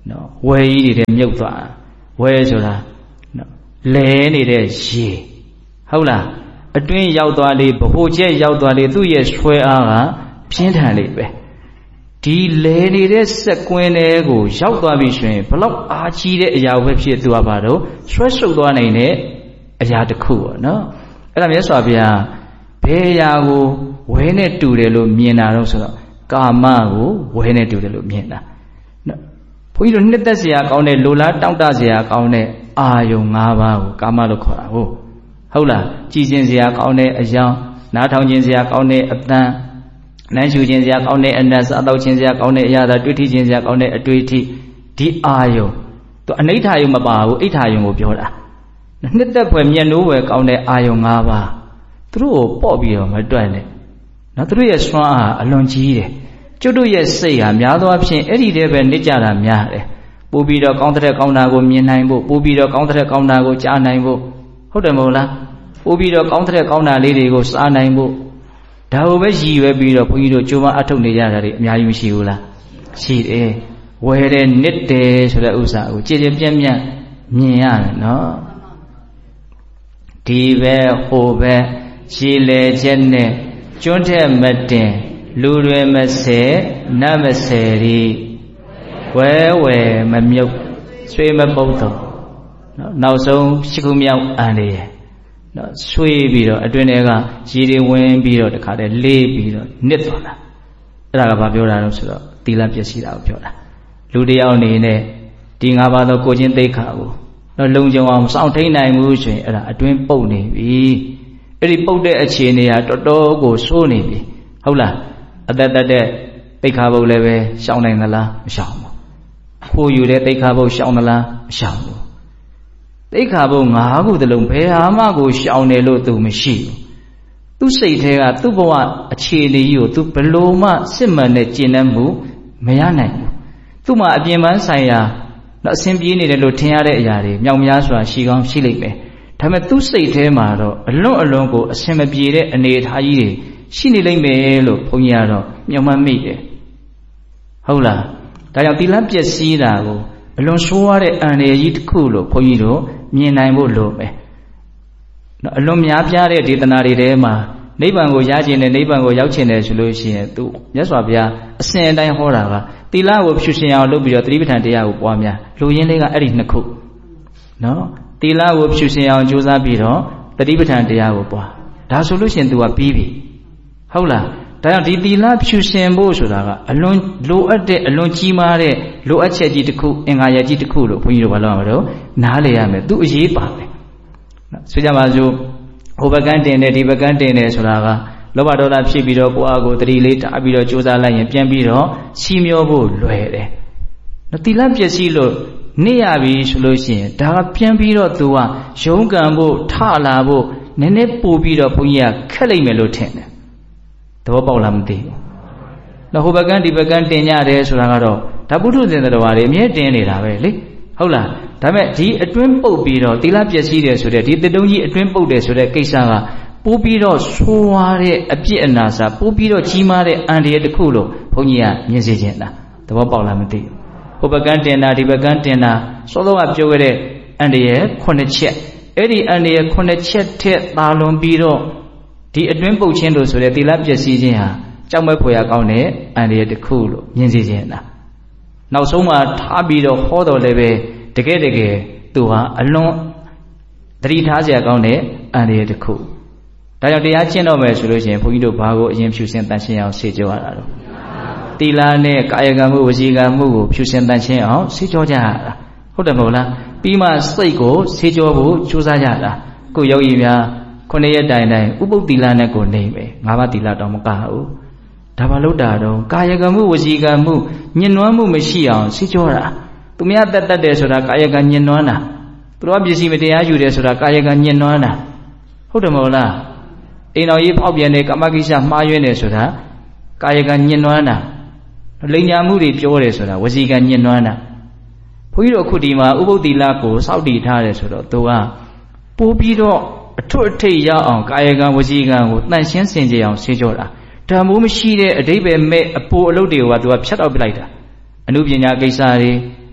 နော်ဝဲကြီးတွေမြုပ်သွားဝဲဆိုတာနော်လဲနေတဲ့ရေဟုတ်လားအတွင်းရောက်သွားလေဗဟိုချက်ရောက်သွားလေသူ့ရဲ့ဆွဲအားကပြင်းထန်လေပဲဒီလဲနေတဲ့စက်ကွင်းတွေကိုရောက်သွားပြီဆိုရင်ဘလောက်အားကြီးတဲ့အရာပဲဖြစ်သူကပါတော့ဆွဲဆုပ်သွားနိုင်တဲ့အရာတစ်ခုပေါ့နော်အဲ့ဒါမြတ်စွာဘုရားဘယ်အရာကိုဝဲနဲ့တူတယ်လို့မြင်တာတော့ဆိုတော့ကာမကိုဝဲနဲ့တူတယ်လို့မြင်တာနော်ဘုန်းကြီးတို့နှစ်သက်စရာကောင်းတဲ့လိုလားတောင့်တစရာကောင်းတဲ့အာယုံ၅ပါးကိုကာမလို့ခေါ်တာဟုတ်လားကြည်ခြင်းစရာကောင်းတဲ့အယောင်နားထောင်ခြင်းစရာကောင်းတဲ့အတန်နမ်းရှူခြင်းစရာကောင်းတဲ့အနတ်စားတော့ခြင်းစရာကောင်းတဲ့အရာသာတွေ့ထိခြင်းစရာကောင်းတဲ့အတွေ့အထိဒီအာယုံသူအနိဋ္ဌာယုံမပါဘူးအိဋ္ဌာယုံကိုပြောတာနှစ်သက်ဖွယ်မျက်နှိုးဝယ်ကောင်းတဲ့အာယုံ၅ပါးသူတို့ကိုပေါ့ပြီးတော့မတွက်နဲ့နော်သူတို့ရဲ့စွမ်းအားအလွန်ကြီးတယ်ကျွတ်တို့ရဲ့စိတ်ဟာများသောအားဖြင့်အဲ့ဒီတည်းပဲနေကြတာများတယ်ပို့ပြီးတော့ကောင်းတဲ့ကောင်းတာကိုမြင်နိုင်ဖို့ပို့ပြီးတော့ကောင်းတဲ့ကောင်းတာကိုကြားနိုင်ဖို့ဟုတ်တယ်မဟုတ်လားပို့ပြီးတော့ကောင်းတဲ့ကောင်းတာလေးတွေကိုစားနိုင်ဖို့ဒါကိုပဲရည်ရွယ်ပြီးတော့ဘုန်းကြီးတို့ကြိုးပမ်းအထောက်နေကြတာတွေအများကြီးမရှိဘူးလားရှိတယ်ဝယ်တယ်နစ်တယ်ဆိုတဲ့ဥစ္စာကိုကြည်ကြည်ပြန့်ပြန့်မြင်ရတယ်နော်ဒီပဲဟိုပဲရှည်လေချက်နဲ့ကျွန်းထက်မတင်လူတွေမဆယ်နတ်မဆယ်ရီဝဲဝဲမမြုပ်ဆွေးမပုတ်တော့နောက်ဆုံးရှိခုမြောက်အန်လေးနော်ဆွေးပြီးတော့အတွင်းထဲကရေတွေဝင်ပြီးတော့တခါတည်းလေးပြီးတော့နစ်သွားတာအဲ့ဒါကဘာပြောတာလဲဆိုတော့သီလပျက်စီးတာကိုပြောတာလူတယောက်အနေနဲ့ဒီ၅ပါးသောကိုချင်းသိက္ခာကိုတော့လုံခြုံအောင်စောင့်ထိန်နိုင်မှုဆိုရင်အဲ့ဒါအတွင်းပုတ်နေပြီအဲ့ဒီပုတ်တဲ့အခြေအနေဟာတော်တော်ကိုဆိုးနေပြီဟုတ်လားအသက်သက်တဲ့သိက္ခာပုတ်လည်းပဲရှောင်နိုင်သလားမရှောင်ဘူးခိုးယူတဲ့သိက္ခာပုတ်ရှောင်သလားမရှောင်ဘူးသိက္ခာပုတ်၅ခုတလုံးဘယ်ဟာမှကိုရှောင်တယ်လို့သူမရှိဘူးသူစိတ်ထဲကသူ့ဘဝအခြေအနေကြီးကိုသူဘလို့မှစစ်မှန်တဲ့ကျင့်တတ်မှုမရနိုင်ဘူးသူ့မှာအပြင်ပန်းဆိုင်ရာတော့အဆင်ပြေနေတယ်လို့ထင်ရတဲ့အရာတွေမြောက်များစွာရှိကောင်းရှိလိမ့်မယ်ဒါပေမဲ့သူ့စိတ်ထဲမှာတော့အလွန်ကိုအဆင်မပြေတဲ့အနေအထားကြီးတွေရှိနေလိမ့်မယ်လို့ဘုန်းကြီးကတော့မျှော်မှန်းမိတယ်ဟုတ်လားဒါကြောင့်သီလပျက်စီးတာကိုအလွန်ဆိုးရတဲ့အန္တရာယ်ကြီးတစ်ခုလို့ဘုန်းကြီးတို့မြင်နိုင်ဖို့လိုမယ်နော်အလွန်များပြားတဲ့ဒေသနာတွေထဲမှာနိဗ္ဗာန်ကိုရခြင်းနဲ့နိဗ္ဗာန်ကိုရောက်ခြင်းနဲ့ဆိုလို့ရှိရင်သူမြတ်စွာဘုရားအစဉ်အတိုင်းဟောတာကသီလကိုဖြူရှင်အောင်လုပ်ပြီးတော့သတိပဋ္ဌာန်တရားကိုပွားများလူရင်းလေးကအဲ့ဒီနှစ်ခုနော်သီလကိုဖြူရှင်အောင်ကြိုးစားပြီးတော့သတိပဋ္ဌာန်တရားကိုပွားဒါဆိုလို့ရှိရင် तू ကပြီးပြီဟုတ်လားဒါကြောင့်ဒီသီလဖြူရှင်ဖို့ဆိုတာကအလွန်လိုအပ်တဲ့အလွန်ကြီးမားတဲ့လိုအပ်ချက်ကြီးတစ်ခုအင်္ဂါရပ်ကြီးတစ်ခုလို့ဘုန်းကြီးတို့ဘာလို့ရမလို့နားလေရမယ်သူအရေးပါတယ်နော်ဆိုကြပါစို့ဟိုဘကန်းတင်တယ်ဒီဘကန်းတင်တယ်ဆိုတာကလောဘဒေါသဖြစ်ပြီးတော့ကိုယ့်အကိုတတိလေးထားပြီးတော့ကြိုးစားလိုက်ရင်ပြန်ပြီးတော့ချီးမျောဖို့လွယ်တယ်နော်သီလပျက်စီးလို့နေရပြီဆိုလို့ရှိရင်ဒါကပြန်ပြီးတော့ तू ကရုန်းကန်ဖို့ထလာဖို့နည်းနည်းပို့ပြီးတော့ဘုန်းကြီးကခက်လိုက်မယ်လို့ထင်တယ်သဘောပေါက်လားမသိဘူး။နော်ဟိုဘကန်းဒီဘကန်းတင်ကြတယ်ဆိုတာကတော့ဒါပုထုဇဉ်တော်ဘာတွေအမြဲတင်နေတာပဲလေဟုတ်လားဒါပေမဲ့ဒီအတွင်းပုတ်ပြီးတော့သီလပျက်စီးတယ်ဆိုတဲ့ဒီတတုံးကြီးအတွင်းပုတ်တယ်ဆိုတဲ့ကိစ္စကပိုးပြီးတော့ဆိုးွားတဲ့အပြစ်အနာစာပိုးပြီးတော့ကြီးမားတဲ့အန္တရာယ်တစ်ခုလို့ဘုန်းကြီးကမြင်စေချင်တာသဘောပေါက်လားမသိဘူးဟိုဘကန်းတင်တာဒီဘကန်းတင်တာစောစောကပြောခဲ့တဲ့အန္တရာယ်9ချက်အဲ့ဒီအန္တရာယ်9ချက်ထက်သာလွန်ပြီးတော့ဒီအတွင်းပုတ်ခြင်းလို့ဆိုတဲ့သီလပျက်စီးခြင်းဟာကြောက်မဲ့ဖွယ်ရကောင်းတဲ့အန္တရာယ်တစ်ခုလို့မြင်စေချင်တာနောက်ဆုံးမှာထားပြီးတော့ဟောတော်လည်းပဲတကယ်သူဟာအလွန်သတိထားစရာကောင်းတဲ့အန္တရာယ်တစ်ခုဒါကြောင့်တရားကျင့်တော့မယ်ဆိုလို့ရှိရင်ဘုန်းကြီးတို့ဘာကိုအရင်ဖြူစင်တန်ရှင်းအောင်ဆေးကြောရတာတော့သီလနဲ့ကာယကံမှုဝစီကံမှုကိုဖြူစင်တန်ရှင်းအောင်ဆေးကြောကြရတာဟုတ်တယ်မဟုတ်လားပြီးမှစိတ်ကိုဆေးကြောဖို့ကြိုးစားကြတာကိုယောဂီများ9ရက်တိုင်ဥပုပ်သီလနဲ့ကိုနေပဲ5ပါးသီလတော့မကဘူးဒါဘာလို့တာတော့ကာယကံမှုဝစီကံမှုညှဉ်းနှွမ်းမှုမရှိအောင်ဆေးကြောတာသူများတက်တယ်ဆိုတာကာယကံညှဉ်းနှွမ်းတာသူတို့ပစ္စည်းမတရားယူတယ်ဆိုတာကာယကံညှဉ်းနှွမ်းတာဟုတ်တယ်မဟုတ်လားအိမ်တော်ကြီးဖောက်ပြန်တဲ့ကာမကိစ္စမှားယွင်းတယ်ဆိုတာကာယကံညှဉ်းနှွမ်းတာလိမ်ညာမှုတွေပြောတယ်ဆိုတာဝစီကံညှဉ်းနှွမ်းတာဘုန်းကြီးတို့အခုဒီမှာဥပုပ်သီလကိုစောင့်တည်ထားတယ်ဆိုတော့သူကပိုးပြီးတော့အထွတ်အထိပ်ရအောင်ကာယကံဝစီကံကိုတန်ရှင်းစင်ကြယ်အောင်ဆေးကြောတာဓမ္မိုးမရှိတဲ့အဓိပ္ပာယ်မဲ့အပိုအလုပ်တွေကသူကဖြတ်တော့ပြလိုက်တာအနုပညာကိစ္စတွေ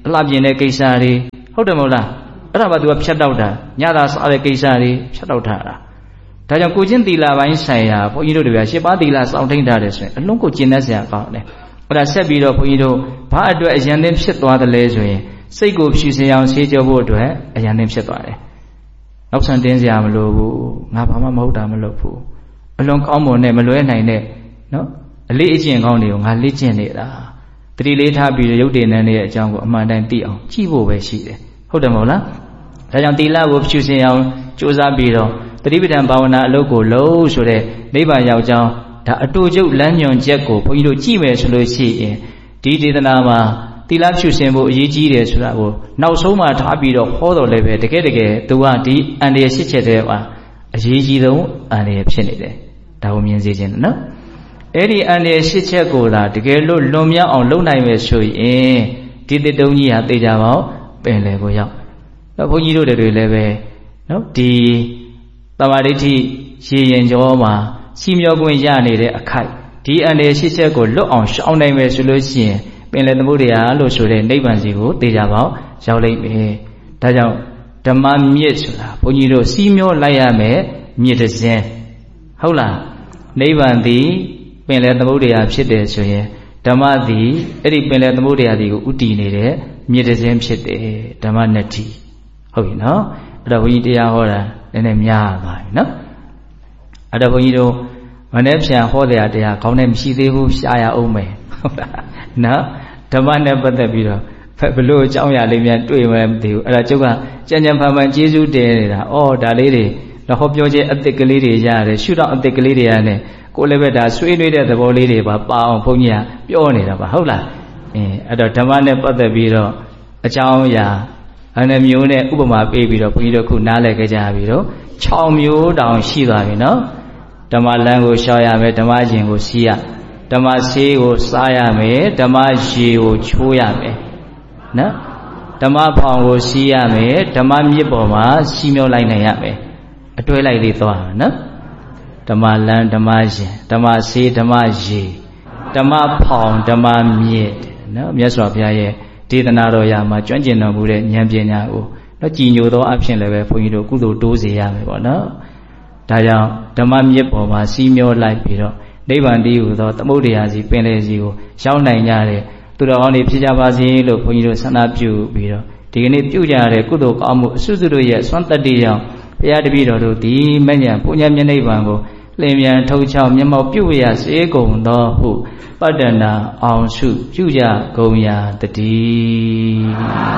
အလှပြင်တဲ့ကိစ္စတွေဟုတ်တယ်မဟုတ်လားအဲ့ဒါမှသူကဖြတ်တောက်တာညသာစားတဲ့ကိစ္စတွေဖြတ်တောက်ထားတာဒါကြောင့်ကိုချင်းသီလပိုင်းဆိုင်ရာဘုန်းကြီးတို့တွေက၈ပါးသီလစောင့်ထိန်ထားတယ်ဆိုရင်အလုံးကိုကျင့်တတ်စရာကောင်းတယ်အဲ့ဒါဆက်ပြီးတော့ဘုန်းကြီးတို့ဘာအတွက်အယံသင်းဖြစ်သွားတယ်လဲဆိုရင်စိတ်ကိုဖြူစင်အောင်ဆေးကြောဖို့အတွက်အယံသင်းဖြစ်သွားတယ်နောက်ဆန်တင်းစရာမလိုဘူးငါဘာမှမဟုတ်တာမလုပ်ဘူးအလွန်ကောင်းမွန်တဲ့မလွဲနိုင်တဲ့နော်အလေးအကျင့်ကောင်းတွေကိုငါလေ့ကျင့်နေတာတတိလေးထားပြီးရုပ်တည်နေတဲ့ရဲ့အကြောင်းကိုအမှန်တိုင်းသိအောင်ကြည့်ဖို့ပဲရှိတယ်ဟုတ်တယ်မဟုတ်လားဒါကြောင့်သီလကိုဖြူစင်အောင်ကြိုးစားပြီးတော့တတိပဋ္ဌာန်ဘာဝနာအလုပ်ကိုလုပ်ဆိုတဲ့နိဗ္ဗာန်ရောက်ကြောင်းဒါအတူကျုပ်လမ်းညွန်ချက်ကိုဘုန်းကြီးတို့ကြည့်မယ်ဆိုလို့ရှိရင်ဒီဒေသနာမှာသီလဖြူစင်ဖို့အရေးကြီးတယ်ဆိုတာကိုနောက်ဆုံးမှထားပြီးတော့ဟောတော်လည်းပဲတကယ်သူကဒီအန္တရာယ်ရှစ်ချက်တည်းပါအရေးကြီးဆုံးအန္တရာယ်ဖြစ်နေတယ်ဒါကိုမြင်စေခြင်းနော်အဲ့ဒီအန္တရာယ်ရှစ်ချက်ကိုလာတကယ်လို့လွန်မြောက်အောင်လုပ်နိုင်မယ်ဆိုရင်ဒီတစ်တုံးကြီးဟာသိကြပါဦးပင်လေကိုရောက်တော့ဘုန်းကြီးတို့တွေလည်းပဲနော်ဒီသမာဓိဋ္ဌိရေရင်ကျော်မှာစီမျောခွင့်ရနေတဲ့အခိုက်ဒီအန္တရာယ်ရှစ်ချက်ကိုလွတ်အောင်ရှောင်နိုင်မယ်ဆိုလို့ရှိရင်ပင်လေသမုဒ္ဒရာလို့ဆိုတဲ့နိဗ္ဗာန်စီကိုသိကြပါဦးရောက်လိမ့်မယ်ဒါကြောင့်ဓမ္မမြစ်ဆိုတာဘုန်းကြီးတို့စီမျောလိုက်ရမယ်မြစ်တစ်စင်းဟုတ်လားနိဗ္ဗာန်သည်ပင်လေသမုဒ္ဒရာဖြစ်တယ်ဆိုရင်ဓမ္မသည်အဲ့ဒီပင်လေသမုဒ္ဒရာသည်ကိုဥတည်နေတဲ့မြစ်တစ်စင်းဖြစ်တယ်ဓမ္မနတ္တိဟုတ်ပြီနော်အဲ့တော့ဘုန်းကြီးတရားဟောတာနည်းနည်းများပါပြီနော်အဲ့တော့ဘုန်းကြီးတို့မနေ့ပြန်ဟောတရားခေါင်းနဲ့မရှိသေးဘူးရှားရအောင်မယ်ဟုတ်လားနော်ဓမ္မနဲ့ပတ်သက်ပြီးတော့ဘလို့အကြောင်းအရာလေးများတွေ့မှမသိဘူးအဲ့ဒါကျုပ်ကကြံဖန်ဖန်ကျေးဇူးတင်နေတာဩဒါလေးတွေတော့ဟောပြောခြင်းအသစ်ကလေးတွေရတယ်ရှုတော့အသစ်ကလေးတွေရတယ်ကိုယ်လည်းပဲဒါဆွေးနွေးတဲ့သဘောလေးတွေပါအောင်ဘုန်းကြီးကပြောနေတာပါဟုတ်လားအဲ့တော့ဓမ္မနဲ့ပတ်သက်ပြီးတော့အကြောင်းအရာအဲ့ဒီမျိုးနဲ့ဥပမာပေးပြီးတော့ဘုန်းကြီးတို့ခုနားလည်ကြကြပြီးတော့6မျိုးတောင်ရှိသွားပြီနော်ဓမ္မလမ်းကိုရှောင်ရမယ်ဓမ္မရှင်ကိုစီးရဓမ္မဆေးကိုစားရမယ်ဓမ္မရေကိုချိုးရမယ်နော်ဓမ္မဖောင်ကိုစီးရမယ်ဓမ္မမြစ်ပေါ်မှာစီးမျောလိုက်နိုင်ရမယ်အတွဲလိုက်လေးသွားနော်ဓမ္မလမ်းဓမ္မရှင်ဓမ္မဆေးဓမ္မရေဓမ္မဖောင်ဓမ္မမြစ်နော်မြတ်စွာဘုရားရဲ့ဒေသနာတော်ရာမှာကျွမ်းကျင်တော်မူတဲ့ဉာဏ်ပညာကိုတော့ကြည်ညိုသောအဖြစ်လည်းပဲဘုန်းကြီးတို့ကုသိုလ်တိုးစေရမယ်ပေါ့နော်ဒါကြောင့်ဓမ္မမြစ်ပေါ်မှာစီးမျောလိုက်ပြီးတော့နိဗ္ဗာန်တည်းဟူသောသမုဒ္ဒရာစီပင်လယ်စီကိုရောက်နိုင်ကြတဲ့သူတော်ကောင်းတွေဖြစ်ကြပါစေလို့ဘုန်းကြီးတို့ဆန္ဒပြုပြီးတော့ဒီကနေ့ပြုကြတဲ့ကုသိုလ်ကောင်းမှုအစွတ်စွတ်တို့ရဲ့စွမ်းတတ္တိကြောင့်ဘုရားတပည့်တော်တို့ဒီမဉ္ဇဉ်ပုညမျက်နှိဗ္ဗာန်ကိုလင်းမြန်ထုတ်ချောက်မျက်မှောက်ပြုရစေကုန်သောဟုပတ္တနာအောင်စုပြုကြကုန်ရာတည်း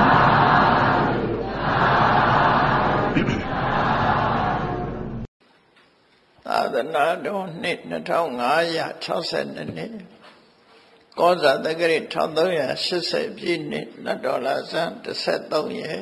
သာသနာတော်နှစ်2562နှစ်ကောဇာတက္ကရာ1380ပြည့်နှစ်နတ်တော်လာဇန်13ရက်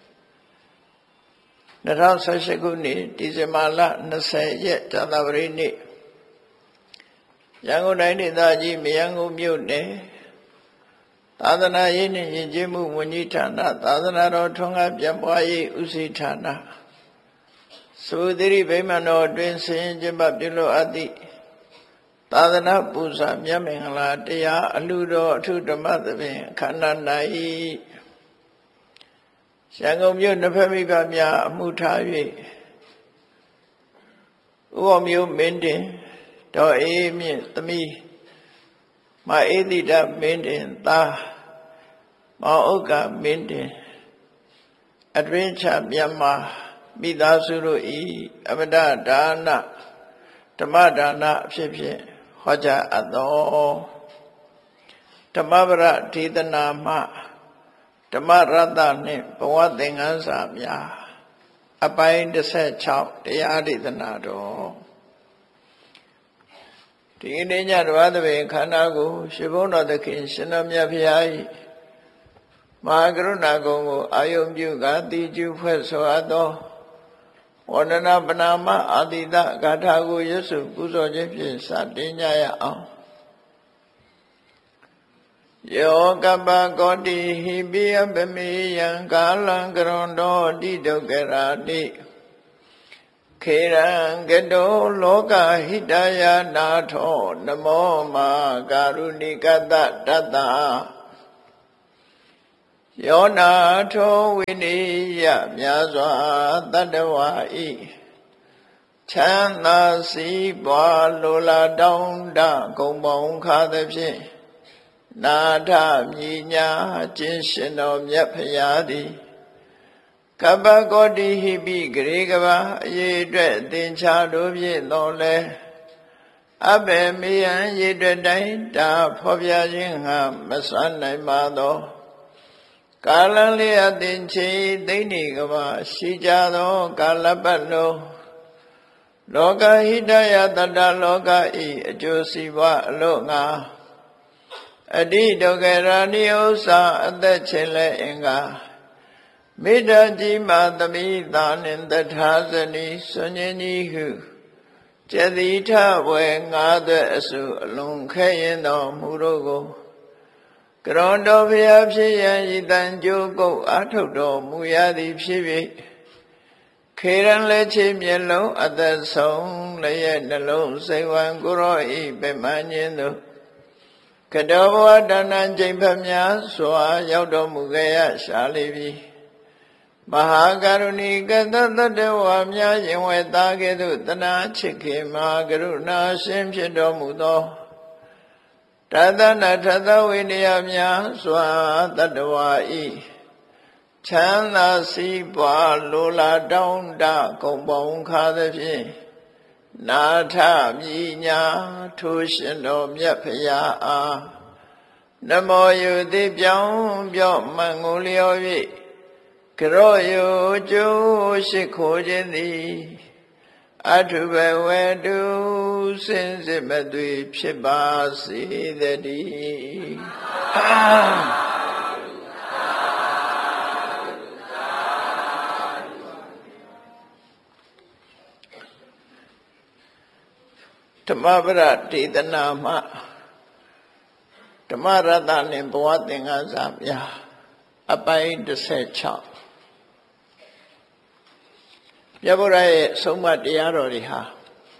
2018ခုနှစ်ဒီဇင်ဘာလ20ရက်ဇာတပရိနေ့ရန်ကုန်တိုင်းဒေသကြီးမရန်ကုန်မြို့နယ်သာသနာရေးနှင့်ယဉ်ကျေးမှုဝန်ကြီးဌာနသာသနာတော်ထွန်းကားပြန့်ပွားရေးဦးစီးဌာနသုတိရိဗိမာန်တော်တွင်ဆင်ကျင်းပပြုလုပ်အပ်သည့်သာသနာပူဇာမြတ်မင်္ဂလာတရားအလှတော်အထုဓမ္မသဘင်အခမ်းအနား၌ရန်ကုန်မြို့နှစ်ဖက်မိဘများအမှုထား၍ဥပမျိုးမင်းတင်တော်အေးမြင့်သမီးမအေးတိတမင်းတင်သားမောင်ဥက္ကမင်းတင်အတွင်းချမြန်မာမိသားစုတို့ဤအမတဒါနဓမ္မဒါနအဖြစ်ဖြင့်ဟောကြားအပ်သောဓမ္မပရဒေသနာမှဓမ္မရတ္တနှင့်ဘဝသင်္ကန်းစာများအပိုင်း16တရားဒေသနာတော်ဒီနေ့ညတော်သဘင်ခန္ဓာကိုရှင်ဘုန်းတော်သခင်ရှင်တော်မြတ်ဖရာ၏မဟာကရုဏာကုံကိုအာယုံပြုကာတိကျုဖွဲ့ဆိုအပ်သောဝန္ဒနာပနာမအာတိတဂါထာကိုရွတ်ဆိုပူဇော်ခြင်းဖြင့်စတင်ကြရအောင်ယောကပ္ပကောတိဟိပိယပမေယံကာလံကရွန်တောတိဒုက္ခရာတိခေရံကတောလောကဟိတယနာထောနမောမာကာရုဏိကတတ္တယောနာထောဝိနိယမြာစွာတတ္တဝါဤချမ်းသာစီးပွားလိုလားတောင်းတဂုံပေါင်းခါသဖြင့်နာထမြညာကျင့်ရှင်တော်မြတ်ဖရာသည်ကပ္ပကောတိဟိပိဂရေကဘာအရေးအတွက်သင်္ချာတို့ဖြင့်တော်လဲအဘယ်မေယံရေအတွက်တိုင်းတာဖော်ပြခြင်းဟာမစွမ်းနိုင်ပါသောကာလလေးအသင်္ချေသိမ့်နေကဘာရှိကြသောကာလပတ်လုံးလောကဟိတယတတ္တလောကဤအကျိုးစီးပွားအလို့ငါအတိဒုက္ခရာနိဥ္စာအသက်ချင်းလဲအင်္ဂါမေတ္တာကြီးမာသမိသာနှင့်တထာဇနီစွန်ញကြီးဟုကျတိထဝေငါးသွဲ့အစုအလွန်ခဲရင်တော်မူတို့ကိုကရွန်တော်ဖျားဖြစ်ရန်ဤတန်ကြိုးကုတ်အာထုတ်တော်မူရသည်ဖြစ်၍ခေရန်လက်ချေမျက်လုံးအသက်ဆုံးလည်းရဲ့နှလုံးစိတ်ဝံကိုရောဤပြမညင်းတို့ကတောဘဝတဏ္ဍချိန်ဖများစွာရောက်တော်မူခဲ့ရရှာလိပြီမဟာကရုဏီကတတတဝါများရင်ဝဲသားကဲ့သို့တနာချစ်ခင်မဟာကရုဏာရှင်ဖြစ်တော်မူသောတသနာထသဝိနည်းများစွာတတဝါဤချမ်းသာစီးပွားလိုလားတောင်းတဂုံပေါင်းခါသဖြင့်နာထမြညာထိုးရှင်တော်မြတ်ဖရာအားနမောယုတိပြောင်းပြော့မှန်ကိုလျော်၍ကရောယုကျိုးရှိခိုးခြင်းသည်အထုဘဝတုစင်စစ်မသွေဖြစ်ပါစေတည်းဓမ္မပရဒေသနာမှာဓမ္မရတ္တနဲ့ဘဝသင်္ကန်းစာများအပိုင်း16မြတ်ဗုဒ္ဓရဲ့ဆုံးမတရားတော်တွေဟာ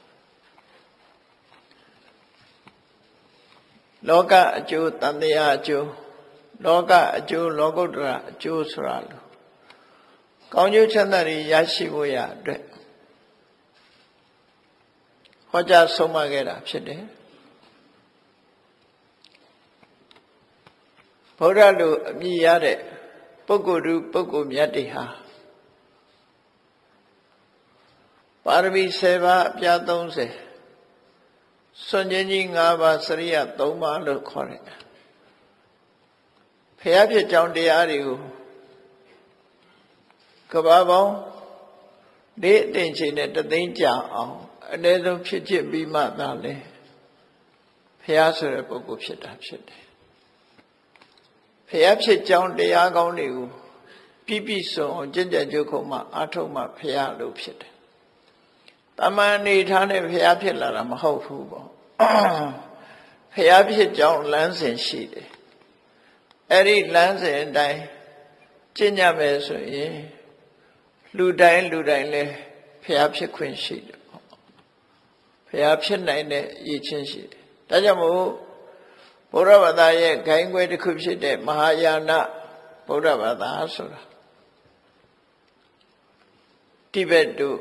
လောကအကျိုးတန်တရားအကျိုးလောကအကျိုးလောကုတ္တရာအကျိုးဆိုတာလို့ကောင်းကျိုးချမ်းသာတွေရရှိဖို့ရအတွက်ဟောကြားဆုံးမခဲ့တာဖြစ်တယ်ဗုဒ္ဓလိုအမည်ရတဲ့ပုဂ္ဂိုလ်သူပုဂ္ဂိုလ်မြတ်တွေဟာပါရမီ7ပါးအပြား30စွန့်ခြင်းကြီး5ပါးစရိယ3ပါးလို့ခေါ်တယ်ဖျားဖြစ်ကြောင်းတရားတွေကိုကဘာပေါင်းဒီအတင်ချိန်နဲ့တသိန်းကြာအောင်အနည်းဆုံးဖြစ်ဖြစ်ပြီးမှသာလဲဖျားဆိုတဲ့ပုဂ္ဂိုလ်ဖြစ်တာဖြစ်တယ်ဖျားဖြစ်ကြောင်းတရားကောင်းတွေကိုပြည့်စုံအောင်ကျင့်ကြံကြိုးခုံမှအာထုတ်မှဖျားလို့ဖြစ်တယ်တမန်နေထားနဲ့ဖျားဖြစ်လာတာမဟုတ်ဘူးပေါ့ဖျားဖြစ်ကြောင်းလမ်းစဉ်ရှိတယ်အဲ့ဒီလမ်းစဉ်အတိုင်းကျင့်ကြမယ်ဆိုရင်လူတိုင်းလဲဖျားဖြစ်ခွင့်ရှိတယ်ပေါ့ဖျားဖြစ်နိုင်တဲ့ရည်ချင်းရှိတယ်ဒါကြောင့်မို့ဗုဒ္ဓဘာသာရဲ့ဂိုင်းခွဲတစ်ခုဖြစ်တဲ့မဟာယာနဗုဒ္ဓဘာသာဆိုတာတိဘက်တို့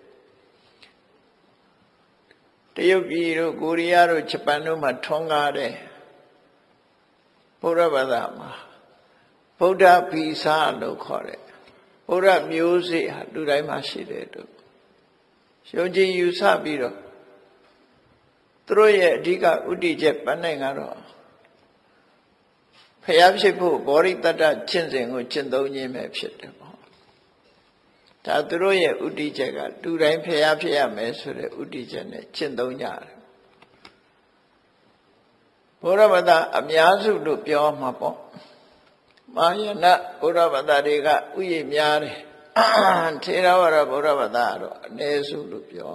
တရုတ်ပြည်တို့ကိုရီးယားတို့ဂျပန်တို့မှာထွန်းကားတဲ့ဗုဒ္ဓဘာသာမှာဗုဒ္ဓဗီဇလို့ခေါ်တဲ့ဗုဒ္ဓမျိုးစေ့ဟာလူတိုင်းမှာရှိတယ်တို့ယုံကြည်ယူဆပြီးတော့သူတို့ရဲ့အဓိကဥတည်ချက်ပန်းနိုင်ကတော့ဖျားဖြစ်ဖို့ဘောရိတတ္တကျင့်စဉ်ကိုကျင့်သုံးခြင်းပဲဖြစ်တယ်ပေါ့ဒါသူတို့ရဲ့ဥတည်ချက်ကလူတိုင်းဖျားဖြစ်ရမယ်ဆိုတဲ့ဥတည်ချက်နဲ့ကျင့်သုံးကြတယ်ဘုရားဘာသာအများစုလို့ပြောမှာပေါ့မဟာယာနဘုရားဘာသာတွေကဥယျာဉ်များတယ်ထေရဝါဒဘုရားဘာသာကတော့အနည်းစုလို့ပြော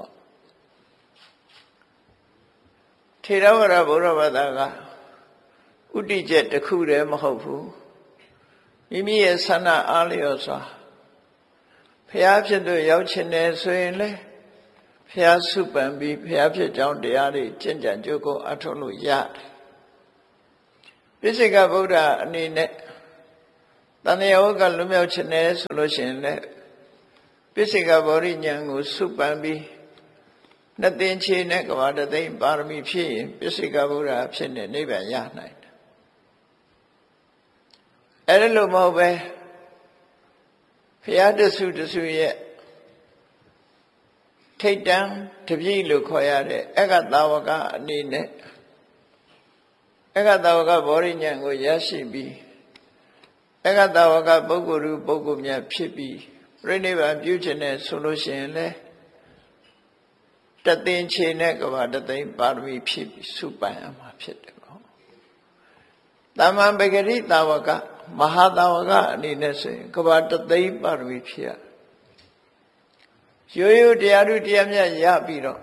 ထေရဝါဒဘုရားဘာသာကဥတည်ချက်တစ်ခုတည်းမဟုတ်ဘူးမိမိရဲ့ဆန္ဒအားလျော်စွာဖျားဖြစ်သူရောက်ချင်တယ်ဆိုရင်လေဖျားစုပန်ပြီးဖျားဖြစ်ကြောင်းတရားတွေကျင့်ကြံကြိုးကိုအထောက်လို့ရတယ်ပိစိကဗုဒ္ဓအနေနဲ့တဏှာဝကလွတ်မြောက်ခြင်းနဲ့ဆိုလို့ရှိရင်လည်းပစ္စေကဗောဓိဉာဏ်ကိုစုပန်ပြီးနှစ်သိန်းချေနဲ့ကဘာတသိန်းပါရမီဖြစ်ရင်ပစ္စေကဗုဒ္ဓဖြစ်နေနိဗ္ဗာန်ရနိုင်တယ်အဲ့ဒါလို့မဟုတ်ပဲဘုရားတဆုတဆုရဲ့ထိတ်တန်းတပြည့်လို့ခေါ်ရတဲ့အက္ခတာဝကအနေနဲ့အက္ခတာဝကဗောဓိဉာဏ်ကိုရရှိပြီးအက္ခတာဝကပုဂ္ဂိုလ်ပုဂ္ဂိုလ်များဖြစ်ပြီးပြိဋိဘံပြုခြင်းနဲ့ဆိုလို့ရှိရင်လေတသိန်းချေနဲ့ကဘာတသိန်းပါရမီဖြစ်ပြီးစုပိုင်အမှာဖြစ်တယ်ပေါ့သမ္မာပဂရိတာဝကမဟာတာဝကအနေနဲ့ဆိုရင်ကဘာတသိန်းပါရမီဖြစ်ရရိုးရိုးတရားဓုတရားမြတ်ရပြီးတော့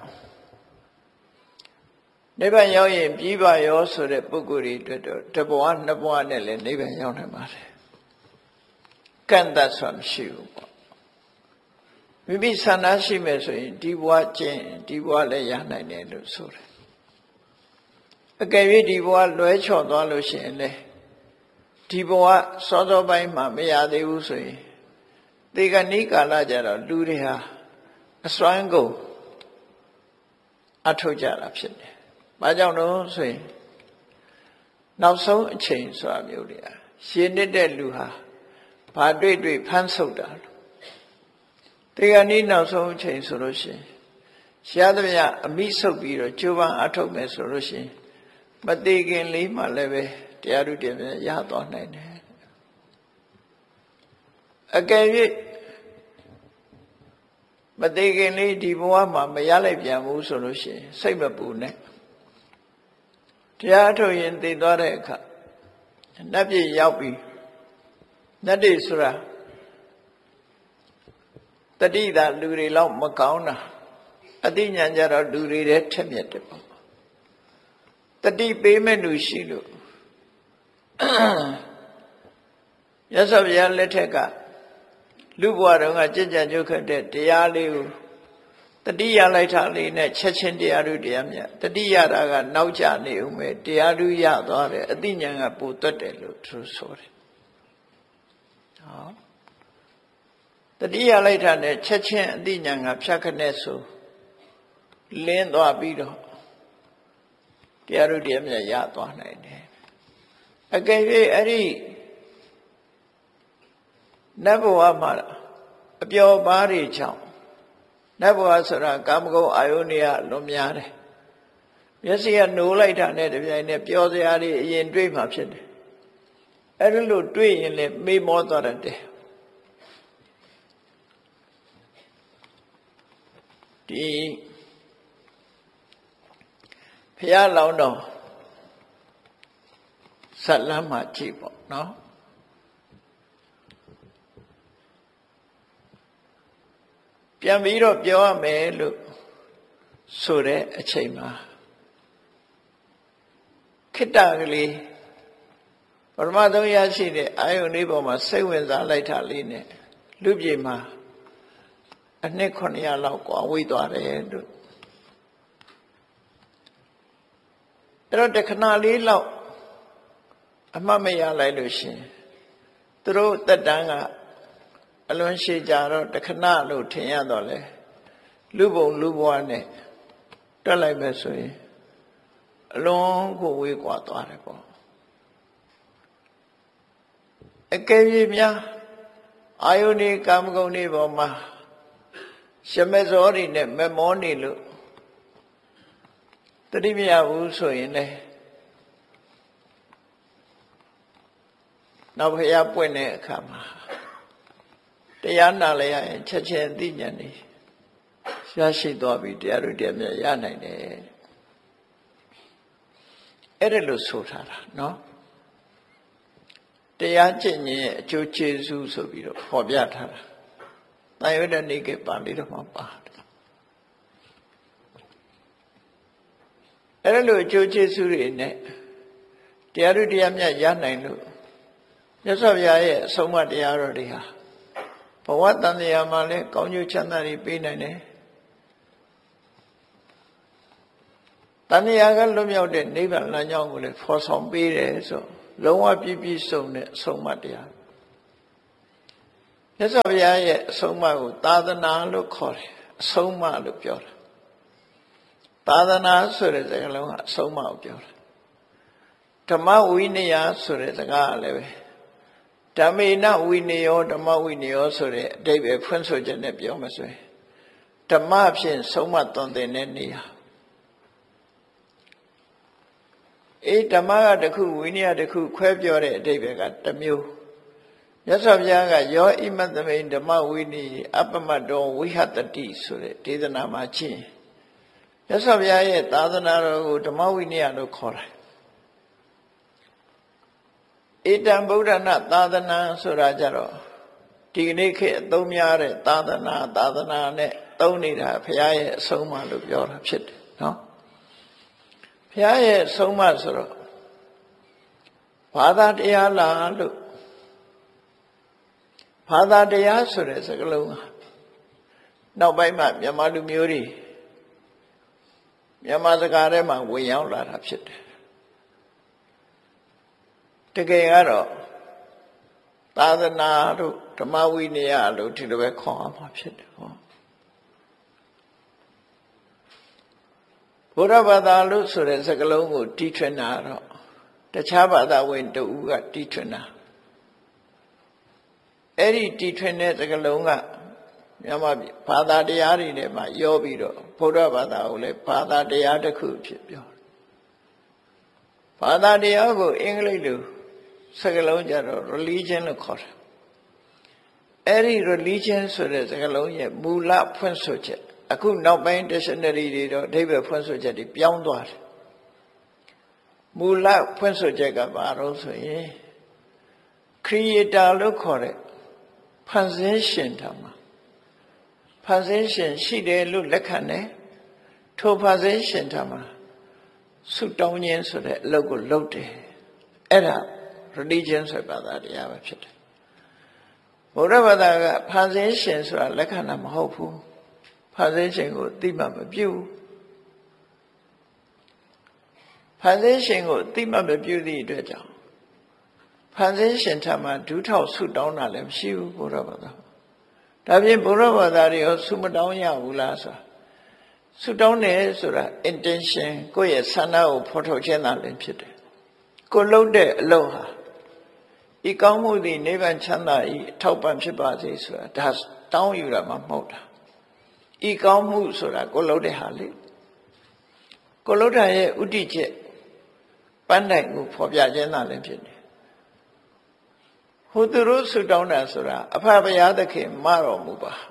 နိဗ္ဗာန်ရောက်ရင်ပြီးပါရောဆိုတဲ့ပုဂ္ဂိုလ်တွေအတွက်တော့တစ်ဘဝနှစ်ဘဝနဲ့လည်းနိဗ္ဗာန်ရောက်နိုင်ပါတယ်ကန့်သတ်စွာမရှိဘူးပေါ့မိမိဆန္ဒရှိမယ်ဆိုရင်ဒီဘဝကျင့်ဒီဘဝလည်းရနိုင်တယ်လို့ဆိုတယ်အကယ်၍ဒီဘဝလွဲချော်သွားလို့ရှိရင်လေဒီဘဝစောစောပိုင်းမှာမရသေးဘူးဆိုရင်ဒီကနေ့ကာလကြတော့လူတွေဟာအစွမ်းကုန်အထုတ်ကြတာဖြစ်တယ်။ဘာကြောင့်လို့ဆိုရင်နောက်ဆုံးအချိန်ဆိုတာမျိုးတွေရှင်းနေတဲ့လူဟာဘာတွေ့တွေ့ဖမ်းဆုပ်တာဒီကနေ့နောက်ဆုံးအချိန်ဆိုလို့ရှိရင်ရှားသမျှအမိဆုပ်ပြီးတော့ကြိုးပမ်းအထုတ်မယ်ဆိုလို့ရှိရင်မသေးခင်လေးမှလည်းပဲတရားဓုတရားရသွားနိုင်တယ်။အကယ်၍မသေးခင်လေးဒီဘဝမှာမရလိုက်ပြန်ဘူးဆိုလို့ရှိရင်စိတ်မပူနဲ့တရားထုတ်ရင်သိသွားတဲ့အခါနတ်ပြည်ရောက်ပြီးနတ်တွေဆိုတာတတိတာလူတွေလောက်မကောင်းတာအသိဉာဏ်ကြတော့လူတွေတဲ့ထက်မြက်တယ်ပေါ့တတိပေးမဲ့လူရှိလို့ရသော်ဗျာလက်ထက်ကလူဘဝတုန်းကကြင်ကြံကြုတ်ခတ်တဲ့တရားလေးကိုတတိယလိုက်တာလေးနဲ့ချက်ချင်းတရားဓုတရားမြတ်တတိယတာကနောက်ကျနေဦးမယ်တရားဓုရသွားတယ်အသိဉာဏ်ကပိုသွတ်တယ်လို့သူဆိုတယ်ဟောတတိယလိုက်တာနဲ့ချက်ချင်းအသိဉာဏ်ကဖြတ်ခနဲ့ဆိုလင်းသွားပြီးတော့တရားဓုတရားမြတ်ရသွားနိုင်တယ်အကယ်၍အဲ့ဒီနတ်ဘဝမှာအပျော်ပါးတွေကြောင့်နတ်ဘဝဆိုတာကာမဂုဏ်အာယုန်တွေကလွန်များတယ်မျက်စိကနိုးလိုက်တာနဲ့တပြိုင်နက်ပျော်စရာတွေအရင်တွေးမှဖြစ်တယ်အဲ့ဒါလို့တွေးရင်လည်းမေ့မောသွားတတ်တယ်ဒီဘုရားလောင်းတော်ဇတ်လမ်းမှာကြည့်ပေါ့နော်ပြန်ပြီးတော့ပြောရမယ်လို့ဆိုတဲ့အချိန်မှာခိတ္တကလေးပရမသုံးရရှိတဲ့အာယုန်လေးပေါ်မှာစိတ်ဝင်စားလိုက်တာလေးနဲ့လူပြေမှာအနှစ်900လောက်ကွာဝေးသွားတယ်လို့အဲ့တော့တခဏလေးလောက်အမှတ်မရလိုက်လို့ရှင်သူတို့တက်တန်းကအလွန်ရှည်ကြတော့တခဏလို့ထင်ရတော့လေလူဘုံလူဘဝနဲ့တက်လိုက်မယ်ဆိုရင်အလွန်ကိုဝေးကွာသွားတယ်ပေါ့အကယ်၍များအာယုန်ဒီကာမဂုဏ်တွေပေါ်မှာရှမေဇောတွေနဲ့မမောနေလို့တတိမရဘူးဆိုရင်လေနောက်ဘုရားပွင့်တဲ့အခါမှာတရားနာလိုက်ရရင်ချက်ချင်းအသိဉာဏ်นี่ရရှိသွားပြီတရားတို့တရားမြတ်ရနိုင်တယ်အဲ့ဒါလို့ဆိုထားတာเนาะတရားကျင့်ခြင်းရဲ့အကျိုးကျေးဇူးဆိုပြီးတော့ဟောပြထားတာတန်ရွတ်တဲ့နေ့ကပါဠိတော်မှာပါတယ်အဲ့ဒါလို့အကျိုးကျေးဇူးတွေနဲ့တရားတို့တရားမြတ်ရနိုင်လို့မြတ်စွာဘုရားရဲ့အဆုံးအမတရားတော်တွေဟာဘဝတန်တရားမှာလည်းကောင်းကျိုးချမ်းသာတွေပေးနိုင်တယ်တန်တရားကလွတ်မြောက်တဲ့နိဗ္ဗာန်လမ်းကြောင်းကိုလည်းဖော်ဆောင်ပေးတယ်ဆိုလုံးဝပြည့်ပြည့်စုံတဲ့အဆုံးအမတရားမြတ်စွာဘုရားရဲ့အဆုံးအမကိုသာသနာလို့ခေါ်တယ်အဆုံးအမလို့ပြောတာသာသနာဆိုတဲ့စကားလုံးကအဆုံးအမကိုပြောတာဓမ္မဝိနည်းဆိုတဲ့စကားကလည်းပဲဓမ္မေနဝိနယောဓမ္မဝိနယောဆိုတဲ့အဓိပ္ပာယ်ဖွင့်ဆိုချက်နဲ့ပြောမှဆိုရင်ဓမ္မဖြင့်ဆုံးမသွန်သင်တဲ့နေရာဓမ္မကတစ်ခုဝိနည်းတစ်ခုခွဲပြောတဲ့အဓိပ္ပာယ်ကတစ်မျိုးမြတ်စွာဘုရားကယောဣမသမိန်ဓမ္မဝိနည်းအပ္ပမတ္တောဝိဟတတိဆိုတဲ့ဒေသနာမှာချင်းမြတ်စွာဘုရားရဲ့သာသနာတော်ကိုဓမ္မဝိနည်းလို့ခေါ်တယ်ဧတံဗုဒ္ဓနာသာသနာဆိုတာကြတော့ဒီကနေ့ခေတ်အသုံးများတဲ့သာသနာနဲ့သုံးနေတာဘုရားရဲ့အဆုံးအမလို့ပြောတာဖြစ်တယ်နော်ဘုရားရဲ့အဆုံးအမဆိုတော့ဘာသာတရားလားလို့ဘာသာတရားဆိုတဲ့စကားလုံးကနောက်ပိုင်းမှာမြန်မာလူမျိုးတွေမြန်မာစကားထဲမှာဝင်ရောက်လာတာဖြစ်တယ်တကယ်ကတော့သာသနာတို့ဓမ္မဝိနည်းလို့ဒီလိုပဲခေါ်ရမှာဖြစ်တယ်ဟောဘုရားဘာသာလို့ဆိုတဲ့စကားလုံးကိုတီးထွင်တာတော့တခြားဘာသာဝင်တူကတီးထွင်တာအဲ့ဒီတီးထွင်တဲ့စကားလုံးကမြန်မာဘာသာတရားတွေထဲမှာရောပြီးတော့ဘုရားဘာသာကိုလည်းဘာသာတရားတစ်ခုဖြစ်ပြောတယ်ဘာသာတရားကိုအင်္ဂလိပ်လိုစကားလုံးကြတော့ religion လို့ခေါ်တယ်အဲ့ဒီ religion ဆိုတဲ့စကားလုံးရဲ့မူလဖွင့်ဆိုချက်အခုနောက်ပိုင်း dictionary တွေတော့အဓိပ္ပာယ်ဖွင့်ဆိုချက်တွေပြောင်းသွားတယ်မူလဖွင့်ဆိုချက်ကဘာလို့ဆိုရင် creator လို့ခေါ်တဲ့ဖန်ဆင်းရှင်တာမှာဖန်ဆင်းရှင်ရှိတယ်လို့လက်ခံတယ်ထိုဖန်ဆင်းရှင်တာမှာဆုတောင်းခြင်းဆိုတဲ့အလုပ်ကိုလုပ်တယ်အဲ့ဒါ religion ဆိုဘာသာတရားပဲဖြစ်တယ်ဘုရားဘာသာကဖန်ဆင်းရှင်ဆိုတာလက်ခံတာမဟုတ်ဘူးဖန်ဆင်းရှင်ကိုသိမှမပြုဘူးဖန်ဆင်းရှင်ကိုသိမှမပြုသည့်အတွက်ကြောင့်ဖန်ဆင်းရှင်ထမှာဒုထောက်ဆုတောင်းတာလည်းမရှိဘူးဘုရားဘာသာဒါဖြင့်ဘုရားဘာသာတွေရောဆုမတောင်းရဘူးလားဆိုတာဆုတောင်းတယ်ဆိုတာ intention ကိုယ့်ရဲ့ဆန္ဒကိုဖော်ထုတ်ခြင်းသာလည်းဖြစ်တယ်ကိုလုပ်တဲ့အလုပ်ဟာဤကောင်းမှုသည်နိဗ္ဗာန်ချမ်းသာဤအထောက်ပံ့ဖြစ်ပါစေဆိုတာဒါတောင်းယူတာမှမဟုတ်တာဤကောင်းမှုဆိုတာကိုလုပ်တဲ့ဟာလေကိုလုပ်တာရဲ့ဥတည်ချက်ပန်းတိုင်ကိုဖော်ပြခြင်းသာလည်းဖြစ်တယ်ဟိုသူတို့ဆုတောင်းတာဆိုတာအဖဘုရားသခင်မတော်မူပါ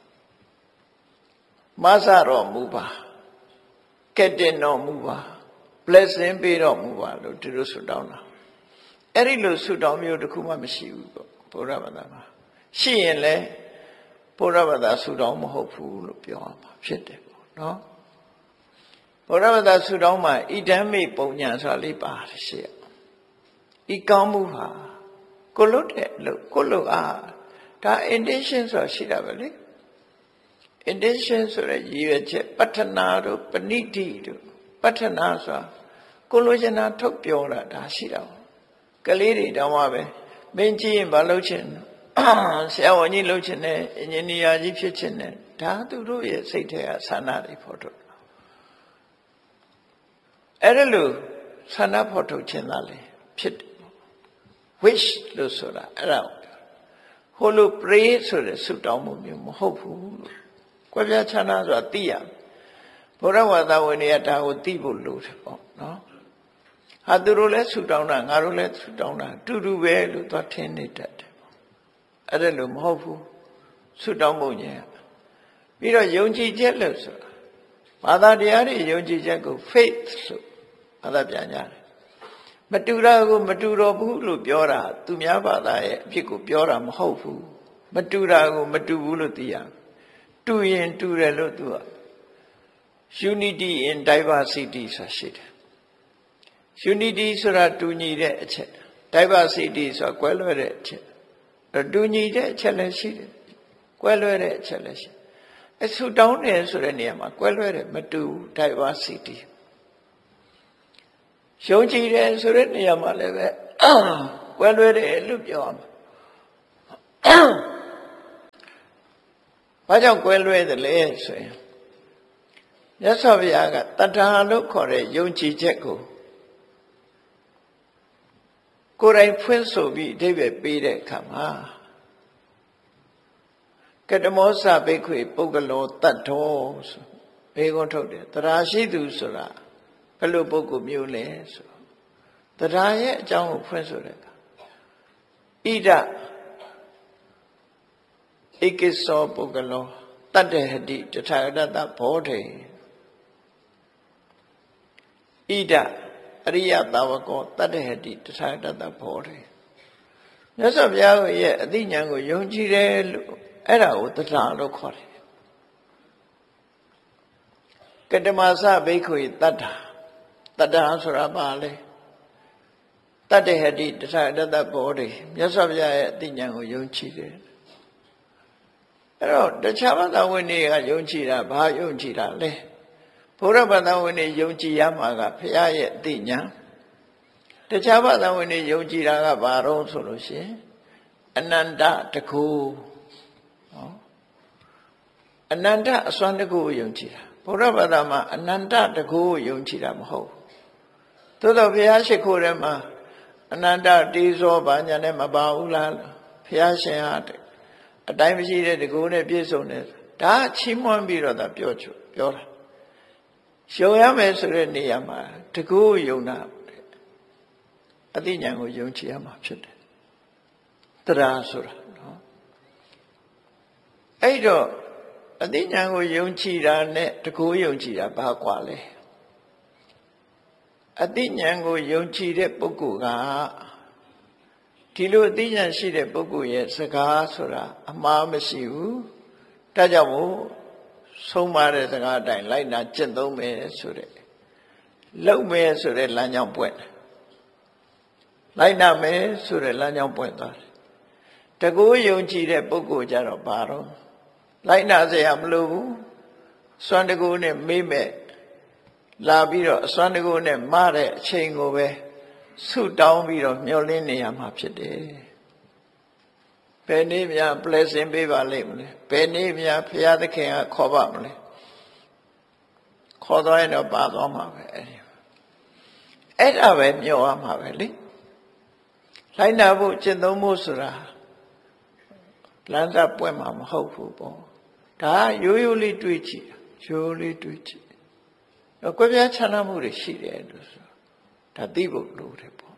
မဆတော်မူပါကဲ့တင်တော်မူပါ blessing ပေးတော်မူပါလို့သူတို့ဆုတောင်းတာအဲ့ဒီလိုဆုတောင်းမျိုးတစ်ခုမှမရှိဘူးပေါ့ဘုရားဘာသာမှာရှိရင်လည်းဘုရားဘာသာဆုတောင်းမဟုတ်ဘူးလို့ပြောရမှာဖြစ်တယ်ပေါ့နော်ဘုရားဘာသာဆုတောင်းမှာဣဒံမိပုံညာဆိုတာလေးပါတယ်ရှေ့ဤကောင်းမှုဟာကိုလွတ်တဲ့လို့ကိုလွတ်အားဒါ intention ဆိုတာရှိတာပဲလေ intention ဆိုရရည်ရွယ်ချက်ပဋ္ဌနာတို့ပဏိတိတို့ပဋ္ဌနာဆိုတာကိုလိုချင်တာထုတ်ပြောတာဒါရှိတာကလေးတွေတောင်းပါပဲမင်းကြည့်ရင်ဘာလုပ်ချင်ဆရာဝန်ကြီးလုပ်ချင်တယ်အင်ဂျင်နီယာကြီးဖြစ်ချင်တယ်ဒါသူတို့ရဲ့စိတ်ထဲကဆန္ဒတွေဖော်ထုတ်တာအဲ့ဒါလို့ဆန္ဒဖော်ထုတ်ခြင်းသာလေဖြစ်တယ် wish လို့ဆိုတာအဲ့ဒါဟိုလို pray ဆိုတဲ့ဆုတောင်းမှုမျိုးမဟုတ်ဘူးလို့ကွဲပြားခြားနားဆိုတာသိရဘုရားဝါဒဝင်တွေကဒါကိုသိဖို့လိုတယ်ပေါ့နော်ဟာသူတို့လည်းဆုတောင်းတာငါတို့လည်းဆုတောင်းတာတူတူပဲလို့သွားထင်နေတတ်တယ်ပေါ့အဲ့ဒါလို့မဟုတ်ဘူးဆုတောင်းမှုညင်ပြီးတော့ယုံကြည်ချက်လို့ဆိုတာဘာသာတရားတွေယုံကြည်ချက်ကို faith လို့ဘာသာပြန်ကြတယ်မတူတာကိုမတူတော့ဘူးလို့ပြောတာသူများဘာသာရဲ့အဖြစ်ကိုပြောတာမဟုတ်ဘူးမတူတာကိုမတူဘူးလို့သိရတူရင်တူတယ်လို့သူက unity in diversity ဆိုတာရှိတယ် unity ဆိုတာတူညီတဲ့အချက် diversity ဆိုတာကွဲလွဲတဲ့အချက်တူညီတဲ့အချက်လည်းရှိတယ်ကွဲလွဲတဲ့အချက်လည်းရှိအဆူတောင်းတယ်ဆိုတဲ့နေရာမှာကွဲလွဲတယ်မတူ diversity ယုံကြည်တယ်ဆိုတဲ့နေရာမှာလည်းပဲကွဲလွဲတယ်လို့ပြောရမှာဘာကြောင့်ကွဲလွဲတယ်လဲဆိုရင်မြတ်စွာဘုရားကတတ္ထာလို့ခေါ်တဲ့ယုံကြည်ချက်ကိုကိုယ်တိုင်ဖွင့်ဆိုပြီးအဓိပ္ပာယ်ပေးတဲ့အခါမှာကတမောစဘိက္ခွေပုဂ္ဂလောတတ္ထောဆိုဘေကုံထုတ်တယ်တရားရှိသူဆိုတာဘယ်လိုပုဂ္ဂိုလ်မျိုးလဲဆိုတရားရဲ့အကြောင်းကိုဖွင့်ဆိုတဲ့အခါဣဒဧကိသောပုဂ္ဂလောတတ္တဟတိတထာဂတဘောဓေဣဒအရိယသာဝကောတတ္တဟတိတထာဂတဘောဓေမြတ်စွာဘုရားရဲ့အသိဉာဏ်ကိုယုံကြည်တယ်လို့အဲ့ဒါကိုတရားလို့ခေါ်တယ်ကတမစဘိက္ခွေတတ္ထာဆိုတာပါလေတတ္တဟတိတထာဂတဘောဓေမြတ်စွာဘုရားရဲ့အသိဉာဏ်ကိုယုံကြည်တယ်အဲ့တော့တခြားဘာသာဝင်တွေကယုံကြည်တာဘာယုံကြည်တာလဲဘုရားဘာသာဝင်တွေယုံကြည်ရမှာကဘုရားရဲ့အသိဉာဏ်တခြားဘာသာဝင်တွေယုံကြည်တာကဘာတော့ဆိုလို့ရှိရင်အနန္တတကူနော်အနန္တအစွမ်းတကူကိုယုံကြည်တာဘုရားဘာသာမှာအနန္တတကူကိုယုံကြည်တာမဟုတ်သို့တော့ဘုရားရှိခိုးထဲမှာအနန္တတေဇောဘာညာနဲ့မပါဘူးလားဘုရားရှင်ဟာအတိုင်းမရှိတဲ့တကူနဲ့ပြည့်စုံတယ်ဒါချီးမွမ်းပြီးတော့ဒါပြောတာယုံရမယ်ဆိုတဲ့နေရာမှာတကူယုံတာအသိဉာဏ်ကိုယုံကြည်ရမှာဖြစ်တယ်တရားဆိုတာနော်အဲ့တော့အသိဉာဏ်ကိုယုံကြည်တာနဲ့တကူယုံကြည်တာဘာကွာလဲအသိဉာဏ်ကိုယုံကြည်တဲ့ပုဂ္ဂိုလ်ကဒီလိုအသိဉာဏ်ရှိတဲ့ပုဂ္ဂိုလ်ရဲ့စကားဆိုတာအမှားမရှိဘူးဒါကြောင့်မို့ဆုံးမတဲ့စကားအတိုင်းလိုက်နာကျင့်သုံးမယ်ဆိုတဲ့လုပ်မယ်ဆိုတဲ့လမ်းကြောင်းပွင့်တယ်လိုက်နာမယ်ဆိုတဲ့လမ်းကြောင်းပွင့်သွားတယ်တကူယုံကြည်တဲ့ပုဂ္ဂိုလ်ကြတော့ဘာတော့လိုက်နာเสียမလို့ဘူးစွမ်းတကူနဲ့မေးမဲ့လာပြီးတော့အစွမ်းတကူနဲ့မတဲ့အချိန်ကိုပဲဆုတောင်းပြီးတော့မျှော်လင့်နေရမှာဖြစ်တယ်ဘယ်နည်းများ blessing ပေးပါလိမ့်မလဲဘယ်နည်းများဘုရားသခင်ကခေါ်ပါမလဲခေါ်သွားရင်တော့ပါသွားမှာပဲအဲ့ဒါပဲမျှော်ရမှာပဲလေလိုက်နာဖို့ကျင့်သုံးဖို့ဆိုတာလမ်းစာပွင့်မှာမဟုတ်ဘူးပေါ့ဒါရိုးရိုးလေးတွေးကြည့်ရိုးလေးတွေးကြည့်တော့ကြွယ်ပြားချမ်းသာမှုတွေရှိတယ်လို့ဆိုဒါသိဖို့လိုတယ်ပေါ့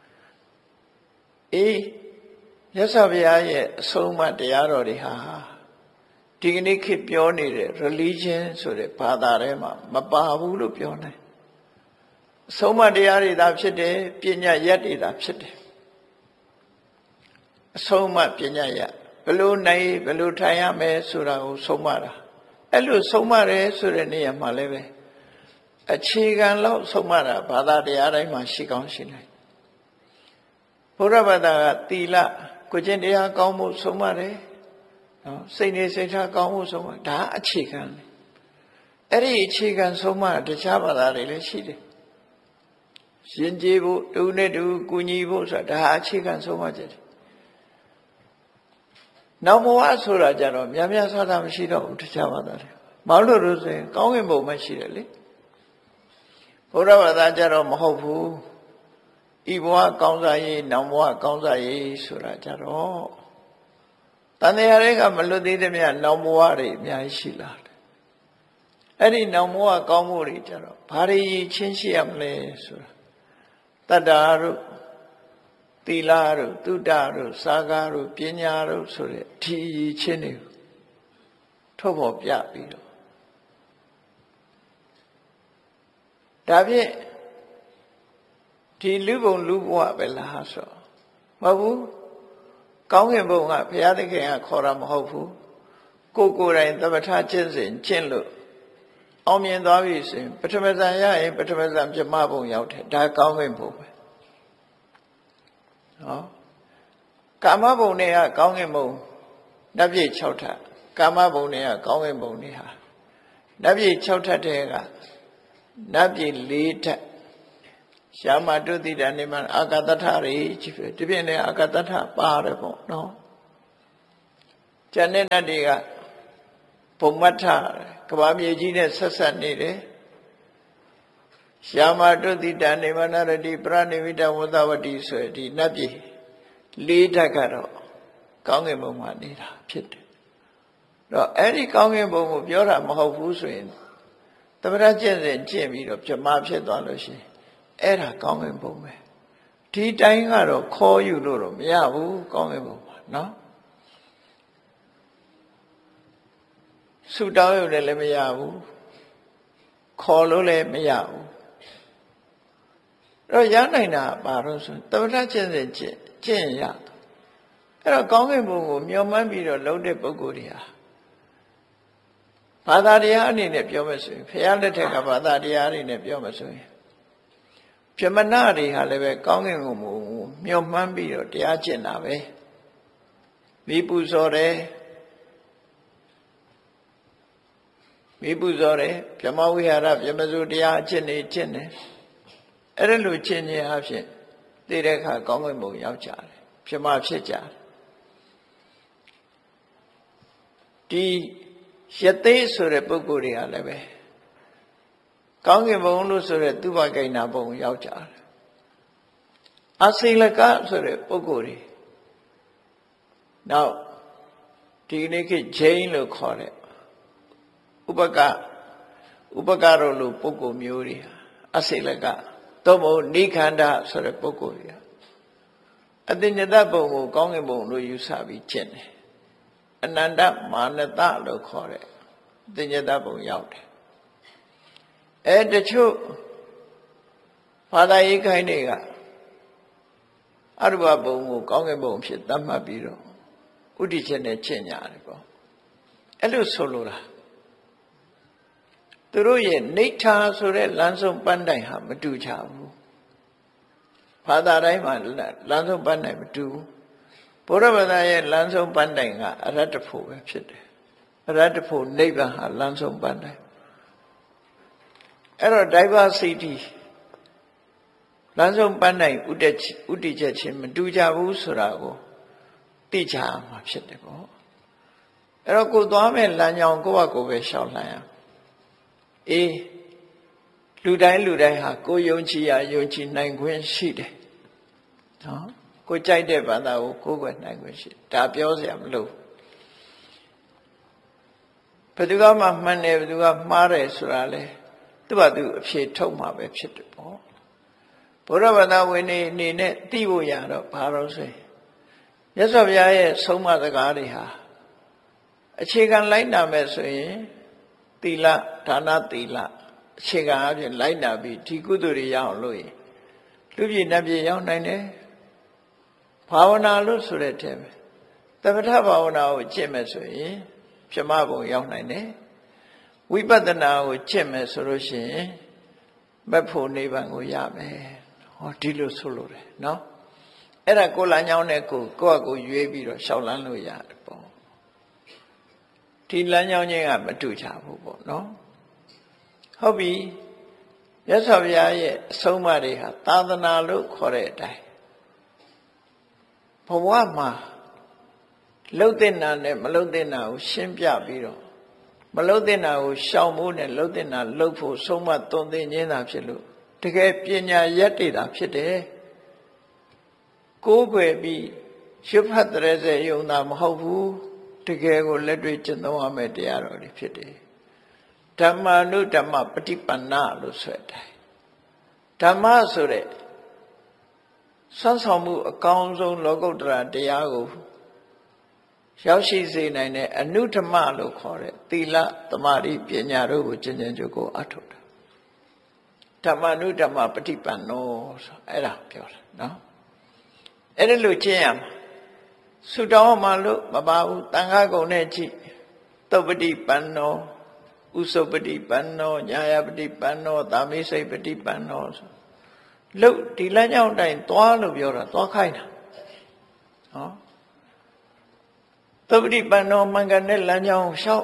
အေးမြတ်စွာဘုရားရဲ့အဆုံးအမတရားတော်တွေဟာဒီကနေ့ခေတ်ပြောနေတဲ့ religion ဆိုတဲ့ဘာသာထဲမှာမပါဘူးလို့ပြောနိုင်အဆုံးအမတရားတွေသာဖြစ်တယ်ပညာရက်တွေသာဖြစ်တယ်အဆုံးအမပညာရက်ဘယ်လိုနိုင်ဘယ်လိုထိုင်ရမယ်ဆိုတာကိုဆုံးမတာအဲ့လိုဆုံးမတယ်ဆိုတဲ့နေရာမှာလည်းပဲအခြေခံလောက်ဆုံးမတာဘာသာတရားတိုင်းမှာရှိကောင်းရှိနိုင်ဘုရားဘာသာကသီလကိုကျင့်တရားကောင်းမှုဆုံးမတယ်နော်စိတ်နေစိတ်ထားကောင်းမှုဆုံးမဒါအခြေခံအဲ့ဒီအခြေခံဆုံးမတခြားဘာသာတွေလည်းရှိတယ်ရှင်ကျေးဖို့တူနဲ့တူကူညီဖို့ဆိုတာဒါအခြေခံဆုံးမချက်တယ်နောက်ဘဝဆိုတာကြတော့များများဆဆမရှိတော့ဘူးတခြားဘာသာတွေမဟုတ်လို့ဆိုရင်ကောင်းကင်ဘုံမှရှိတယ်လေဘုရားဘာသာကြတော့မဟုတ်ဘူးဤဘဝကောင်းစားရေးနောက်ဘဝကောင်းစားရေးဆိုတာကြတော့တန်တရားတွေကမလွတ်သေးတဲ့မြတ်နောက်ဘဝတွေအများကြီးရှိလာတယ်အဲ့ဒီနောက်ဘဝကောင်းမှုတွေကြတော့ဘာတွေချင်းရှိရမလဲဆိုတာတတ္တာတို့သီလတို့သုတ္တတို့စာဂါတို့ပညာတို့ဆိုတဲ့ဒီချင်းတွေထုတ်ဖော်ပြပြီးတော့ဒါဖြင့်ဒီလူဘုံလူဘဝပဲလားဆိုမဟုတ်ဘူးကောင်းကင်ဘုံကဘုရားသခင်ကခေါ်တာမဟုတ်ဘူးကိုယ်တိုင်သမထကျင့်စဉ်ကျင့်လို့အောင်မြင်သွားပြီဆိုရင်ပထမဇန်ရရင်ပထမဇန်ပြမဘုံရောက်တယ်ဒါကောင်းကင်ဘုံပဲနော်ကာမဘုံတွေကကောင်းကင်ဘုံနတ်ပြည်6ထပ်ကာမဘုံတွေကကောင်းကင်ဘုံတွေဟာနတ်ပြည်6ထပ်တဲ့ကနတ်ပြည်4ထပ်ရှာမတုတိတနေမှာအာကတထတွေကြီးပဲဒီပြင်လည်းအာကတထပါတယ်ပေါ့နော်ကျန်တဲ့နတ်တွေကဘုံမထကဘာမြေကြီးနဲ့ဆက်ဆက်နေတယ်ရှာမတုတိတနေမနရတိပရဏိမိတဝသဝတိဆိုဒီနတ်ပြည်လေးဓာတ်ကတော့ကောင်းကင်ဘုံမှာနေတာဖြစ်တယ်တော့အဲ့ဒီကောင်းကင်ဘုံကိုပြောတာမဟုတ်ဘူးဆိုရင်သမထကျင့်စဉ်ကျင့်ပြီးတော့ပြမဖြစ်သွားလို့ရှိရင်အဲ့ဒါကောင်းကင်ဘုံပဲဒီတိုင်းကတော့ခေါ်ယူလို့တော့မရဘူးကောင်းကင်ဘုံမှာနော်ဆူတောင်းရုံနဲ့လည်းမရဘူးခေါ်လို့လည်းမရဘူးအဲ့တော့ရနိုင်တာဘာလို့ဆိုသမထကျင့်စဉ်ကျင့်ရအဲ့တော့ကောင်းကင်ဘုံကိုမျှော်မှန်းပြီးတော့လုံးတဲ့ပုဂ္ဂိုလ်တွေဟာဘာသာတရားအနေနဲ့ပြောမယ်ဆိုရင်ဘုရားလက်ထက်ကဘာသာတရားအနေနဲ့ပြောမယ်ဆိုရင်ပြမနာတွေဟာလည်းပဲကောင်းကင်ဘုံကိုမျှော်မှန်းပြီးတော့တရားကျင့်တာပဲမိပူဇော်တယ်ပြမဝိဟာရပြမစုတရားအကျင့်နေကျင့်တယ်အဲ့ဒါလိုကျင့်ခြင်းအဖြစ်သိတဲ့အခါကောင်းကင်ဘုံရောက်ကြတယ်ပြမဖြစ်ကြတယ်ဒီယသိဆိုတဲ့ပုဂ္ဂိုလ်တွေကလည်းပဲကောင်းကင်ဘုံလို့ဆိုတဲ့သူဘဂိဏဘုံရောက်ကြတယ်အစိလကဆိုတဲ့ပုဂ္ဂိုလ်တွေနောက်ဒီနေ့ခေတ်ဂျိန်းလို့ခေါ်တဲ့ဥပကရောလို့ပုဂ္ဂိုလ်မျိုးတွေအစိလကသို့မဟုတ်နိခန္ဓဆိုတဲ့ပုဂ္ဂိုလ်တွေအတ္တညတဘုံကိုကောင်းကင်ဘုံလို့ယူဆပြီးကျင့်တယ်အနန္တမာနတလို့ခေါ်တဲ့အတ္တညတဘုံရောက်တယ်တချို့ဘာသာရေးခိုင်းတွေကအရူပဘုံကိုကောင်းကင်ဘုံဖြစ်သတ်မှတ်ပြီးတော့ဥဒိချက်နဲ့ကျင့်ကြတယ်ပေါ့အဲ့လိုဆိုလိုတာသူတို့ရဲ့နိဋ္ဌာဆိုတဲ့လမ်းဆုံးပန်းတိုင်ဟာမတူချဘူးဘာသာတိုင်းမှာလမ်းဆုံးပန်းတိုင်မတူဘူးဘုရားဘာသာရဲ့လမ်းဆုံးပန်းတိုင်ကအရတ္တဖို့ပဲဖြစ်တယ်အရတ္တဖို့နိဗ္ဗာန်ဟာလမ်းဆုံးပန်းတိုင်အဲ့တော့ diversity လမ်းဆုံးပန်းတိုင်ဥတည်ချက်ချင်းမတူကြဘူးဆိုတာကိုသိကြမှာဖြစ်တယ်ပေါ့အဲ့တော့ကိုသွားမဲ့လမ်းကြောင်းကိုယ့်ဘာကိုယ်ပဲရှောက်လှမ်းရလူတိုင်းဟာကိုယုံကြည်ရယုံကြည်နိုင်ခွင့်ရှိတယ်နော်ကိုကြိုက်တဲ့ဘာသာကိုကိုယ်ွယ်နိုင်ခွင့်ရှိဒါပြောစရာမလိုဘယ်သူကမှမှန်တယ်ဘယ်သူကမှားတယ်ဆိုတာလေသူ့ဘာသူအဖြေထုတ်မှာပဲဖြစ်တယ်ပေါ့ဘုရားဘာသာဝင်နေအနေနဲ့သိဖို့ရတော့ဘာလို့ဆိုရင်မြတ်စွာဘုရားရဲ့ဆုံးမစကားတွေဟာအခြေခံလိုက်နာမယ်ဆိုရင်သီလဒါနသီလအခြေခံအဖြစ်လိုက်နာပြီးဒီကုသိုလ်တွေရအောင်လို့ရင်လူပြည်နတ်ပြည်ရောက်နိုင်တယ်ဘာဝနာလို့ဆိုတဲ့ထဲမှာသမထဘာဝနာကိုကျင့်မယ်ဆိုရင်ပြမဘုံရောက်နိုင်တယ်ဝိပဿနာကိုကျင့်မယ်ဆိုလို့ရှိရင်မဖို့နိဗ္ဗာန်ကိုရမယ်ဟောဒီလိုဆိုလို့တယ်နော်အဲ့ဒါကိုလမ်းကြောင်းနဲ့ကိုယ့်အကိုရွေးပြီးတော့ရှောက်လန်းလို့ရတယ်ပေါ့ဒီလမ်းကြောင်းချင်းကမတူချဘူးပေါ့နော်ဟုတ်ပြီမြတ်စွာဘုရားရဲ့အဆုံးအမတွေဟာသာသနာလို့ခေါ်တဲ့အတိုင်းဘဝမှာလှုပ်တဲ့နာနဲ့မလှုပ်တဲ့နာကိုရှင်းပြပြီးတော့မလှုပ်တဲ့နာကိုရှောင်ဖို့နဲ့လှုပ်တဲ့နာလှုပ်ဖို့ဆုံးမသွန်သင်ခြင်းသာဖြစ်လို့တကယ်ပညာရက်တည်တာဖြစ်တယ်ကိုးကွယ်ပြီးရှုဖတ်တဲ့စေယုံတာမဟုတ်ဘူးတကယ်ကိုလက်တွေ့ကျင့်သုံးရမယ့်တရားတော်တွေဖြစ်တယ်ဓမ္မာနုဓမ္မပฏิပန္နလို့ဆိုတဲ့ဓမ္မဆိုတဲ့ဆွမ်းဆောင်မှုအကောင်းဆုံးလောကုတ္တရာတရားကိုရောက်ရှိစေနိုင်တဲ့အနုဓမ္မလို့ခေါ်တဲ့သီလသမာဓိပညာတို့ကိုကျင့်ကြံကြိုးကိုအထောက်တာဓမ္မာနုဓမ္မပฏิပန္နောဆိုအဲ့ဒါပြောတာနော်အဲ့ဒါလို့ကျင့်ရမှာဆုတောင်းမှလို့မပါဘူးတန်ခါကုံနဲ့ကြည့်သုပ္ပတိပန္နောဥစုပ္ပတိပန္နောညာယပတိပန္နောသာမိစိတ်ပတိပန္နောဆိုလို့ဒီလမ်းကြောင်းတိုင်းသွားလို့ပြောတာသွားခိုင်းတာနော်သုပ္ပတိပန္နောမင်္ဂနဲ့လမ်းကြောင်းလျှောက်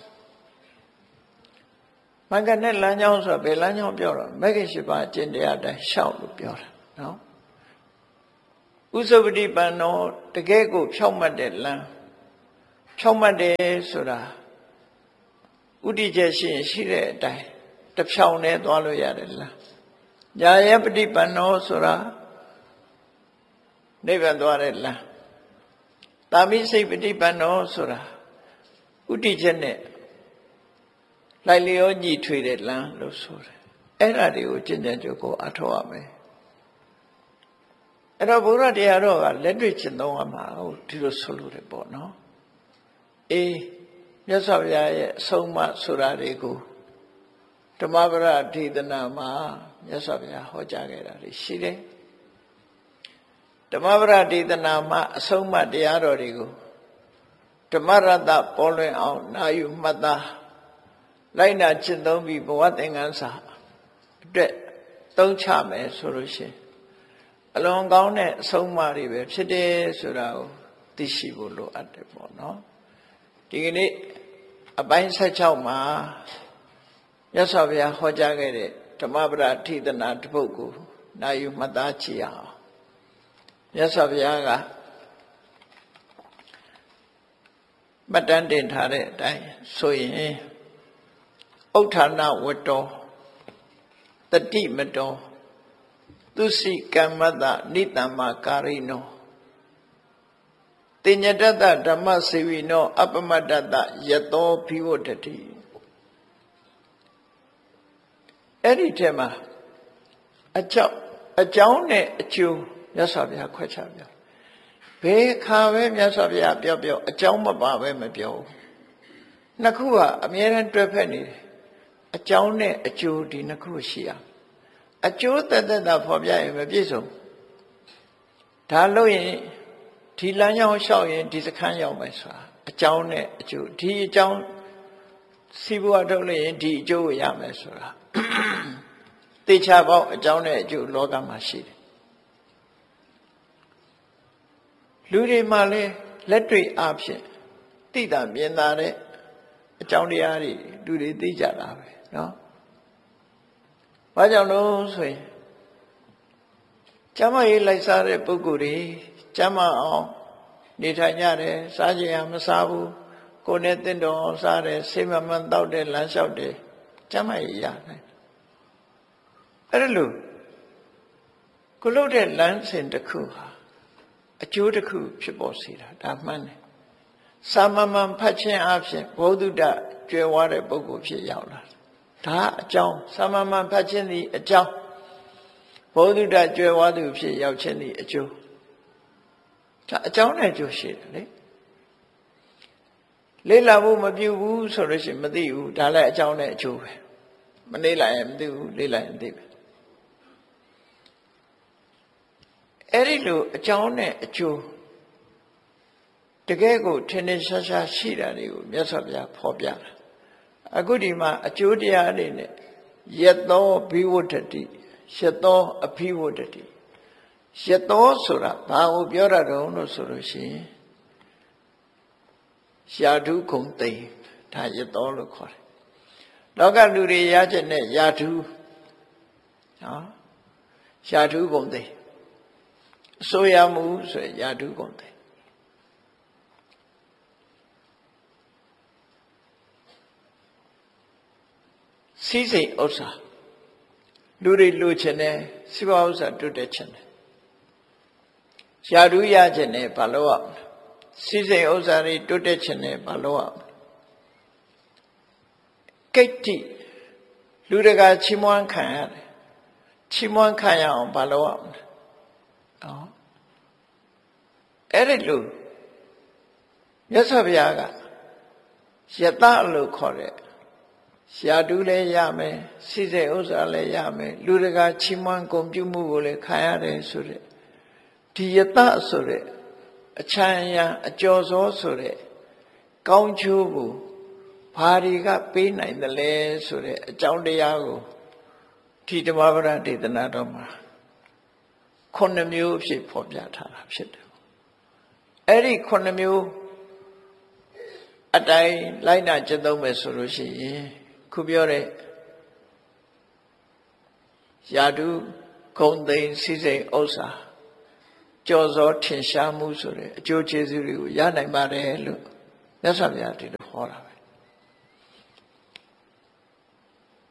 မင်္ဂနဲ့လမ်းကြောင်းဆိုတာဘယ်လမ်းကြောင်းပြောတော့မဂ္ဂင်၈ပါးအကျင့်တရားတိုင်းလျှောက်လို့ပြောတာနော်ဥစုပ္ပတိပန္နောတကယ်ကိုဖြောက်မှတ်တဲ့လမ်းဖြောက်မှတ်တယ်ဆိုတာဥတည်ချက်ရှိရင်ရှိတဲ့အတိုင်းတစ်ဖြောင်နဲ့သွားလို့ရတယ်လားညာယပฏิပန္နောဆိုတာနိဗ္ဗာန်သွားတယ်လားတာမိစိတ်ပฏิပန္နောဆိုတာဥတည်ချက်နဲ့လိုက်လျောညီထွေတဲ့လမ်းလို့ဆိုတယ်အဲ့ဒါတွေကိုကျင့်ကြံကြိုးကိုအထောက်ရမယ်အဲ့တော့ဘုရားတရားတော်ကလက်တွေ့ကျင့်သုံးရမှာဟုတ်ဒီလိုဆိုလို့တယ်ပေါ့နော်အေးမြတ်စွာဘုရားရဲ့အဆုံးအမဆိုတာတွေကိုဓမ္မပဒဒေသနာမှာမြတ်စွာဘုရားဟောကြားခဲ့တာရှိတယ်ဓမ္မပဒဒေသနာမှာအဆုံးအမတရားတော်တွေကိုဓမ္မရတ္တပေါ်လွင်အောင်နာယူမှတ်သားလိုက်နာကျင့်သုံးပြီးဘဝသင်္ကန်းစာအတွက်သုံးချမယ်ဆိုလို့ရှိရင်အလွန်ကောင်းတဲ့အဆုံးအမတွေပဲဖြစ်တယ်ဆိုတာကိုသိရှိဖို့လိုအပ်တယ်ပေါ့နော်ဒီကနေ့အပိုင်း16မှာမြတ်စွာဘုရားဟောကြားခဲ့တဲ့ဓမ္မပဒဒေသနာတစ်ပုဒ်ကိုနာယူမှတ်သားကြည့်အောင်မြတ်စွာဘုရားကမှတ်တမ်းတင်ထားတဲ့အတိုင်းဆိုရင်ဥဋ္ဌာဏဝတ္တောတတိမတောသူစီကမ္မတနိတ္တမကာရိနောတိညတတဓမ္မစေဝိနောအပမတ္တတယတောဘိဝတ္တိအဲ့ဒီထဲမှာအကြောင်းနဲ့အကျိုးမြတ်စွာဘုရားခွဲခြားပြောဘယ်အခါပဲမြတ်စွာဘုရားပြောအကြောင်းမပါပဲမပြောဘူးနှစ်ခုကအမြဲတမ်းတွဲဖက်နေတယ်အကြောင်းနဲ့အကျိုးဒီနှစ်ခုရှိရအကျိုးသက်သက်သာဖော်ပြရင်မပြည့်စုံဒါလို့ရင်ဒီလမ်းကြောင်းလျှောက်ရင်ဒီစခန်းရောက်မယ်ဆိုတာအကြောင်းနဲ့အကျိုးဒီအကြောင်းစီးပွားထုတ်လို့ရင်ဒီအကျိုးကိုရမယ်ဆိုတာတေချာပေါက်အကြောင်းနဲ့အကျိုးလောကမှာရှိတယ်လူတွေမှာလည်းလက်တွေ့အားဖြင့်သိတာမြင်တာတဲ့အကြောင်းတရားတွေလူတွေသိကြတာပဲနော်။ဘာကြောင့်လို့ဆိုရင်ကျမ်းမာရေးလိုက်စားတဲ့ပုဂ္ဂိုလ်တွေကျမ်းမာအောင်နေထိုင်ကြတယ်စားကြရမစားဘူးကိုယ်နဲ့တင့်တော်အောင်စားတယ်စိတ်မမှန်တောက်တယ်လမ်းလျှောက်တယ်ကျမ်းမာရေးရနိုင်အဲ့ဒါလို့ကိုလို့တဲ့လမ်းစဉ်တစ်ခုဟာအကျိုးတစ်ခုဖြစ်ပေါ်စေတာဒါမှန်တယ်စာမမှန်ဖတ်ခြင်းအပြင်ဘုဒ္ဓကျွယ်ဝတဲ့ပုဂ္ဂိုလ်ဖြစ်ရောက်လာဒါအကြောင်းစာမမှန်ဖတ်ခြင်းသည်အကြောင်းဘုဒ္ဓကျွယ်ဝသူဖြစ်ရောက်ခြင်းသည်အကျိုးဒါအကြောင်းနဲ့အကျိုးရှိတယ်လေလေ့လာဖို့မပြုဘူးဆိုလို့ရှိရင်မသိဘူးဒါလည်းအကြောင်းနဲ့အကျိုးပဲမလေ့လာရင်မသိဘူးလေ့လာရင်သိပဲအဲ့ဒီလိုအကြောင်းနဲ့အကျိုးတကယ်ကိုထင်ထင်ရှားရှားရှိတာတွေကိုမြတ်စွာဘုရားဖော်ပြတာအခုဒီမှာအကျိုးတရားတွေနဲ့ယတောဘိဝတ္တိယတောအဘိဝတ္တိယတောဆိုတာဘာကိုပြောတာတုံးလို့ဆိုလို့ရှိရင်ယာဓုဂုံသိမ်ဒါယတောလို့ခေါ်တယ်လောကလူတွေရချက်နဲ့ယာဓုနော်ယာဓုဂုံသိမ်အစိုးရမှုဆိုရင်ယာဓုဂုံသိမ်စီးစိမ်ဥစ္စာလူတွေလိုချင်တယ်စီးပွားဥစ္စာတိုးတက်ချင်တယ်ယာဓုရချင်တယ်ဘာလို့ရမလဲစီးစိမ်ဥစ္စာတွေတိုးတက်ချင်တယ်ဘာလို့ရမလဲကိတ္တိလူတကာချီးမွမ်းခံရတယ်ချီးမွမ်းခံရအောင်ဘာလို့ရမလဲအဲ့ဒီလိုမြတ်စွာဘုရားကယတလို့ခေါ်တဲ့ယာဓုလည်းရမယ်စိစိတ်ဥစ္စာလည်းရမယ်လူတကာချီးမွမ်းဂုဏ်ပြုမှုကိုလည်းခံရတယ်ဆိုတဲ့ဒီယတဆိုတဲ့အချမ်းရံအကျော်စောဆိုတဲ့ကောင်းကျိုးကိုဘာတွေကပေးနိုင်တယ်လဲဆိုတဲ့အကြောင်းတရားကိုဒီဓမ္မပဒဒေသနာတော်မှာ9မျိုးအဖြစ်ဖော်ပြထားတာဖြစ်တယ်အဲ့ဒီ9မျိုးအတိုင်းလိုက်နာကျင့်သုံးမယ်ဆိုလို့ရှိရင်ခုပြောတဲ့ယာဓုဂုံသိမ်စိစိမ်ဥစ္စာကြော်စောထင်ရှားမှုဆိုတဲ့အကျိုးကျေးဇူးတွေကိုရနိုင်ပါတယ်လို့မြတ်စွာဘုရားဒီလိုဟောတာပဲ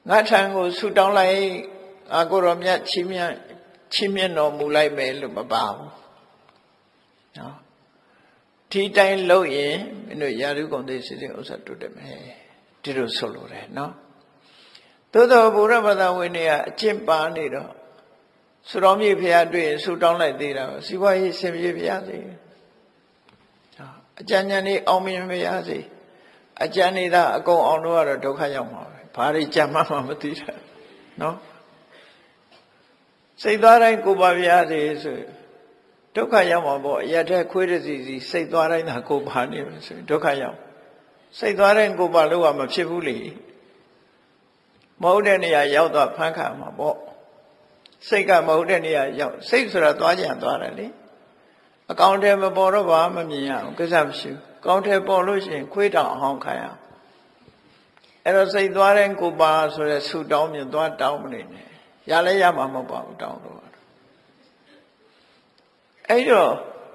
ငါထံကိုဆူတောင်းလိုက်အာကိုရောမြတ်ချီးမြှင့်တော်မူလိုက်မယ်လို့မပါဘူးနော်ဒီတိုင်းလုပ်ရင်မင်းတို့ယာရုကုန်သိစိတ်ဥစ္စာတိုးတက်မယ်ဒီလိုဆိုလိုတယ်နော်သို့တော်ဘုရားဘာသာဝင်တွေကအကျင့်ပါနေတော့ဆူတော်မြတ်ဖရာတွေ့ရင်ဆူတောင်းလိုက်သေးတာစီးပွားရေးဆင်ပြေဖရာစေအကြံဉာဏ်လေးအောင်မြင်ဖရာစေအကြံနေတာအကုန်အောင်လို့ကတော့ဒုက္ခရောက်မှာပဲဘာတွေကြံမှမသိတာနော်စိတ်သွားတိုင်းကိုပါဖရာစေဆိုဒုက္ခရောက်မှာပေါ့အရတဲ့ခွေးတစီစီစိတ်သွားတိုင်းသာကိုပါနေမယ်ဆိုဒုက္ခရောက်စိတ်သွားတိုင်းကိုပါလို့ကမဖြစ်ဘူးလေမဟုတ်တဲ့နေရာရောက်သွားဖန်ခါမှာပေါ့စိတ်ကမဟုတ်တဲ့နေရာရောက်စိတ်ဆိုတာသွားကြံသွားတယ်လေအကောင်ထဲမပေါ်တော့ဘာမမြင်ရအောင်ကိစ္စမရှိဘူးအကောင်ထဲပေါ်လို့ရှိရင်ခွေးတောင်အောင်ခိုင်းအောင်အဲ့တော့စိတ်သွားတဲ့ကိုပါဆိုတဲ့ဆူတောင်းမြင်သွားတောင်းမနေနဲ့ရလဲရမှာမဟုတ်ပါဘူးတောင်းတော့အဲ့တော့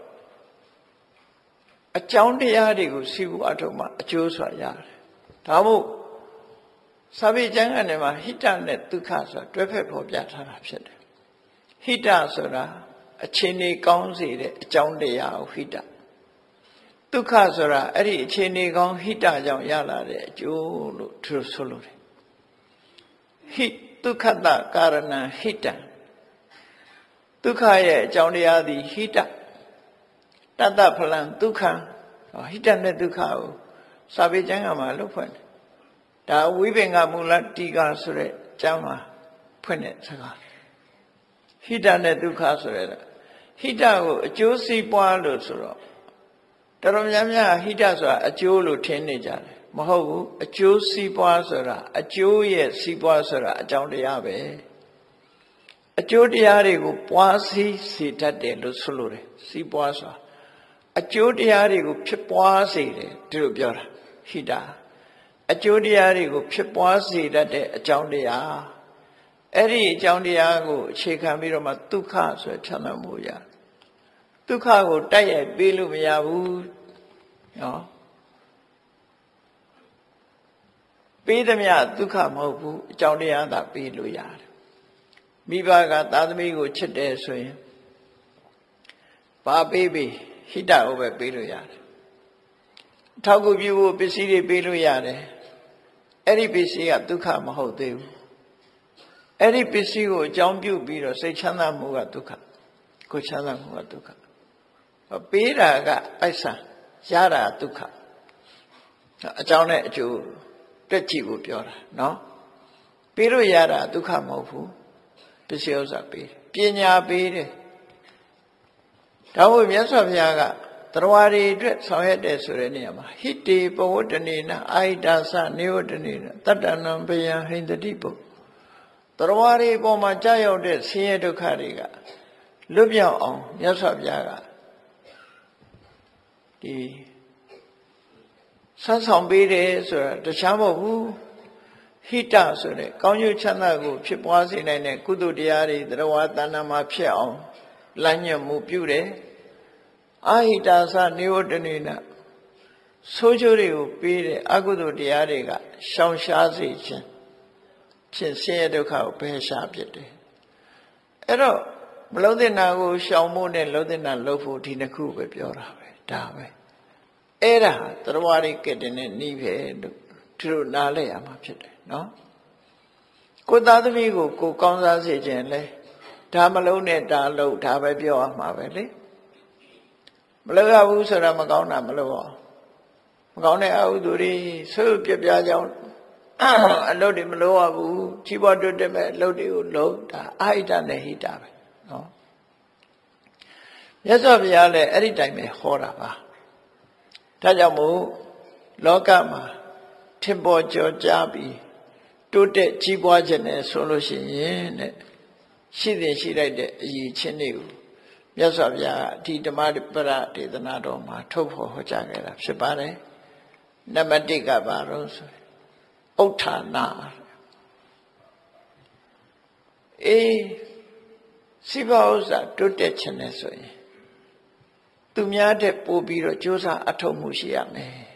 အကြောင်းတရားတွေကိုစီဘူးအထုံးမှာအကျိုးဆိုတာရတယ်ဒါမို့စာပေကျမ်းကနေမှာဟိတနဲ့ဒုက္ခဆိုတာတွဲဖက်ဖော်ပြထားတာဖြစ်တယ်ဟိတဆိုတာအခြေအနေကောင်းစေတဲ့အကြောင်းတရားကိုဟိတဒုက္ခဆိုတာအဲ့ဒီအခြေအနေကောင်းဟိတကြောင့်ရလာတဲ့အကျိုးလို့သူဆိုလို့တယ်ဟိဒုက္ခတကာရဏဟိတဒုက္ခရဲ့အကြောင်းတရားသည်ဟိတတတ္တဖလံဒုက္ခဟိတနဲ့ဒုက္ခကိုစာပေကျမ်းကမှာလို့ဖွင့်တယ်ဒါဝိပင်္ဂမူလတိကာဆိုတဲ့ကျမ်းမှာဖွင့်တဲ့စကားဟိတနဲ့ဒုက္ခဆိုရတာဟိတကိုအကျိုးစီးပွားလို့ဆိုတော့တော်တော်များများဟိတဆိုတာအကျိုးလို့ထင်နေကြတယ်မဟုတ်ဘူးအကျိုးစီးပွားဆိုတာအကျိုးရဲ့စီးပွားဆိုတာအကြောင်းတရားပဲအကျိုးတရားတွေကိုပွားစည်းစေတတ်တယ်လို့ဆိုလိုတယ်စီးပွားဆိုတာအကျိုးတရားတွေကိုဖြစ်ပွားစေတယ်ဒီလိုပြောတာဟိတအကျိုးတရားတွေကိုဖြစ်ပွားစေတတ်တဲ့အကြောင်းတရားအဲ့ဒီအကြောင်းတရားကိုအခြေခံပြီးတော့မှဒုက္ခဆိုချမ်းသာမှုရဒုက္ခကိုတိုက်ရိုက်ပေးလို့မရဘူးနော်ပေးသမျှဒုက္ခမဟုတ်ဘူးအကြောင်းတရားသာပေးလို့ရတယ်မိဘကသားသမီးကိုချစ်တယ်ဆိုရင်ဘာပေးပေးဟိတကိုပဲပေးလို့ရတယ်ထောက်ကူပြုဖို့ပစ္စည်းတွေပေးလို့ရတယ်အဲ့ဒီပစ္စည်းကဒုက္ခမဟုတ်သေးဘူးအဲ့ဒီပစ္စည်းကိုအကြောင်းပြုပြီးတော့စိတ်ချမ်းသာမှုကဒုက္ခကိုချမ်းသာမှုကဒုက္ခပေးတာကပိုက်ဆံရတာဒုက္ခအကြောင်းနဲ့အကျိုးတွက်ကြည့်ဖို့ပြောတာနော်ပေးလို့ရတာဒုက္ခမဟုတ်ဘူးပစ္စည်းဥစ္စာပေးတယ်ပညာပေးတယ်ဒါဝိမြတ်စွာဘုရားကတရားတွေအတွက်ဆောင်ရွက်တယ်ဆိုတဲ့နေရာမှာဟိတေပဝတ္တနေနအာဟိတာသနေဝတ္တနေနတတ္တနံပယံဟိန္တတိပုတရားတွေပေါ်မှာကြာရောက်တဲ့ဆင်းရဲဒုက္ခတွေကလွတ်မြောက်အောင်မြတ်စွာဘုရားကဒီဆန်းဆောင်ပေးတယ်ဆိုတာတခြားမဟုတ်ဘူးဟိတဆိုတဲ့ကောင်းကျိုးချမ်းသာကိုဖြစ်ပွားစေနိုင်တဲ့ကုသိုလ်တရားတွေတရားတဏ္ဍာမှာဖြစ်အောင်လမ်းညွှန်မှုပြုတယ်အာဟိတာသနေဝတ္တနေနဆိုးကျိုးတွေကိုပေးတဲ့အကုသိုလ်တရားတွေကရှောင်ရှားစေခြင်းဖြင့်ဆင်းရဲဒုက္ခကိုပယ်ရှားဖြစ်တယ်အဲ့တော့မလုံးတဲ့နာကိုရှောင်ဖို့နဲ့လုံးတဲ့နာလှုပ်ဖို့ဒီနှစ်ခုပဲပြောတာပဲဒါပဲအဲ့ဒါတရားတွေကတည်းကနှီးပဲလို့သူတို့နားလဲရမှာဖြစ်တယ်နော်ကိုသားသမီးကိုကိုကောင်းစားစေခြင်းလဲဒါမလုံးနဲ့ဒါလုံးဒါပဲပြောရမှာပဲလေမလုပ်ရဘူးဆိုတာမကောင်းတာမလုပ်ရမကောင်းတဲ့အဟုသူတွေဆွေးပြပြကြောင်းအလုပ်တွေမလုပ်ရဘူးကြီးပွားတွတ်တက်မဲ့အလုပ်တွေကိုလုပ်ဒါအာဟိတနဲ့ဟိတပဲနော်မြတ်စွာဘုရားလည်းအဲ့ဒီတိုင်းပဲဟောတာပါဒါကြောင့်မို့လောကမှာထင်ပေါ်ကျော်ကြားပြီးတိုးတက်ကြီးပွားခြင်းနဲ့ဆိုလို့ရှိရင်တဲ့ရှိတဲ့ရှိလိုက်တဲ့အရေးချင်းတွေကိုမြတ်စွာဘုရားဒီဓမ္မပရဒေသနာတော်မှာထုတ်ဖော်ဟောကြားခဲ့တာဖြစ်ပါတယ်နံပါတ်1ကဘာလို့ဆိုဥဋ္ဌာဏစိဘဥစ္စာတိုးတက်ခြင်းနဲ့ဆိုရင်သူများတဲ့ပို့ပြီးတော့ကြိုးစားအထောက်မှုရှိရမယ်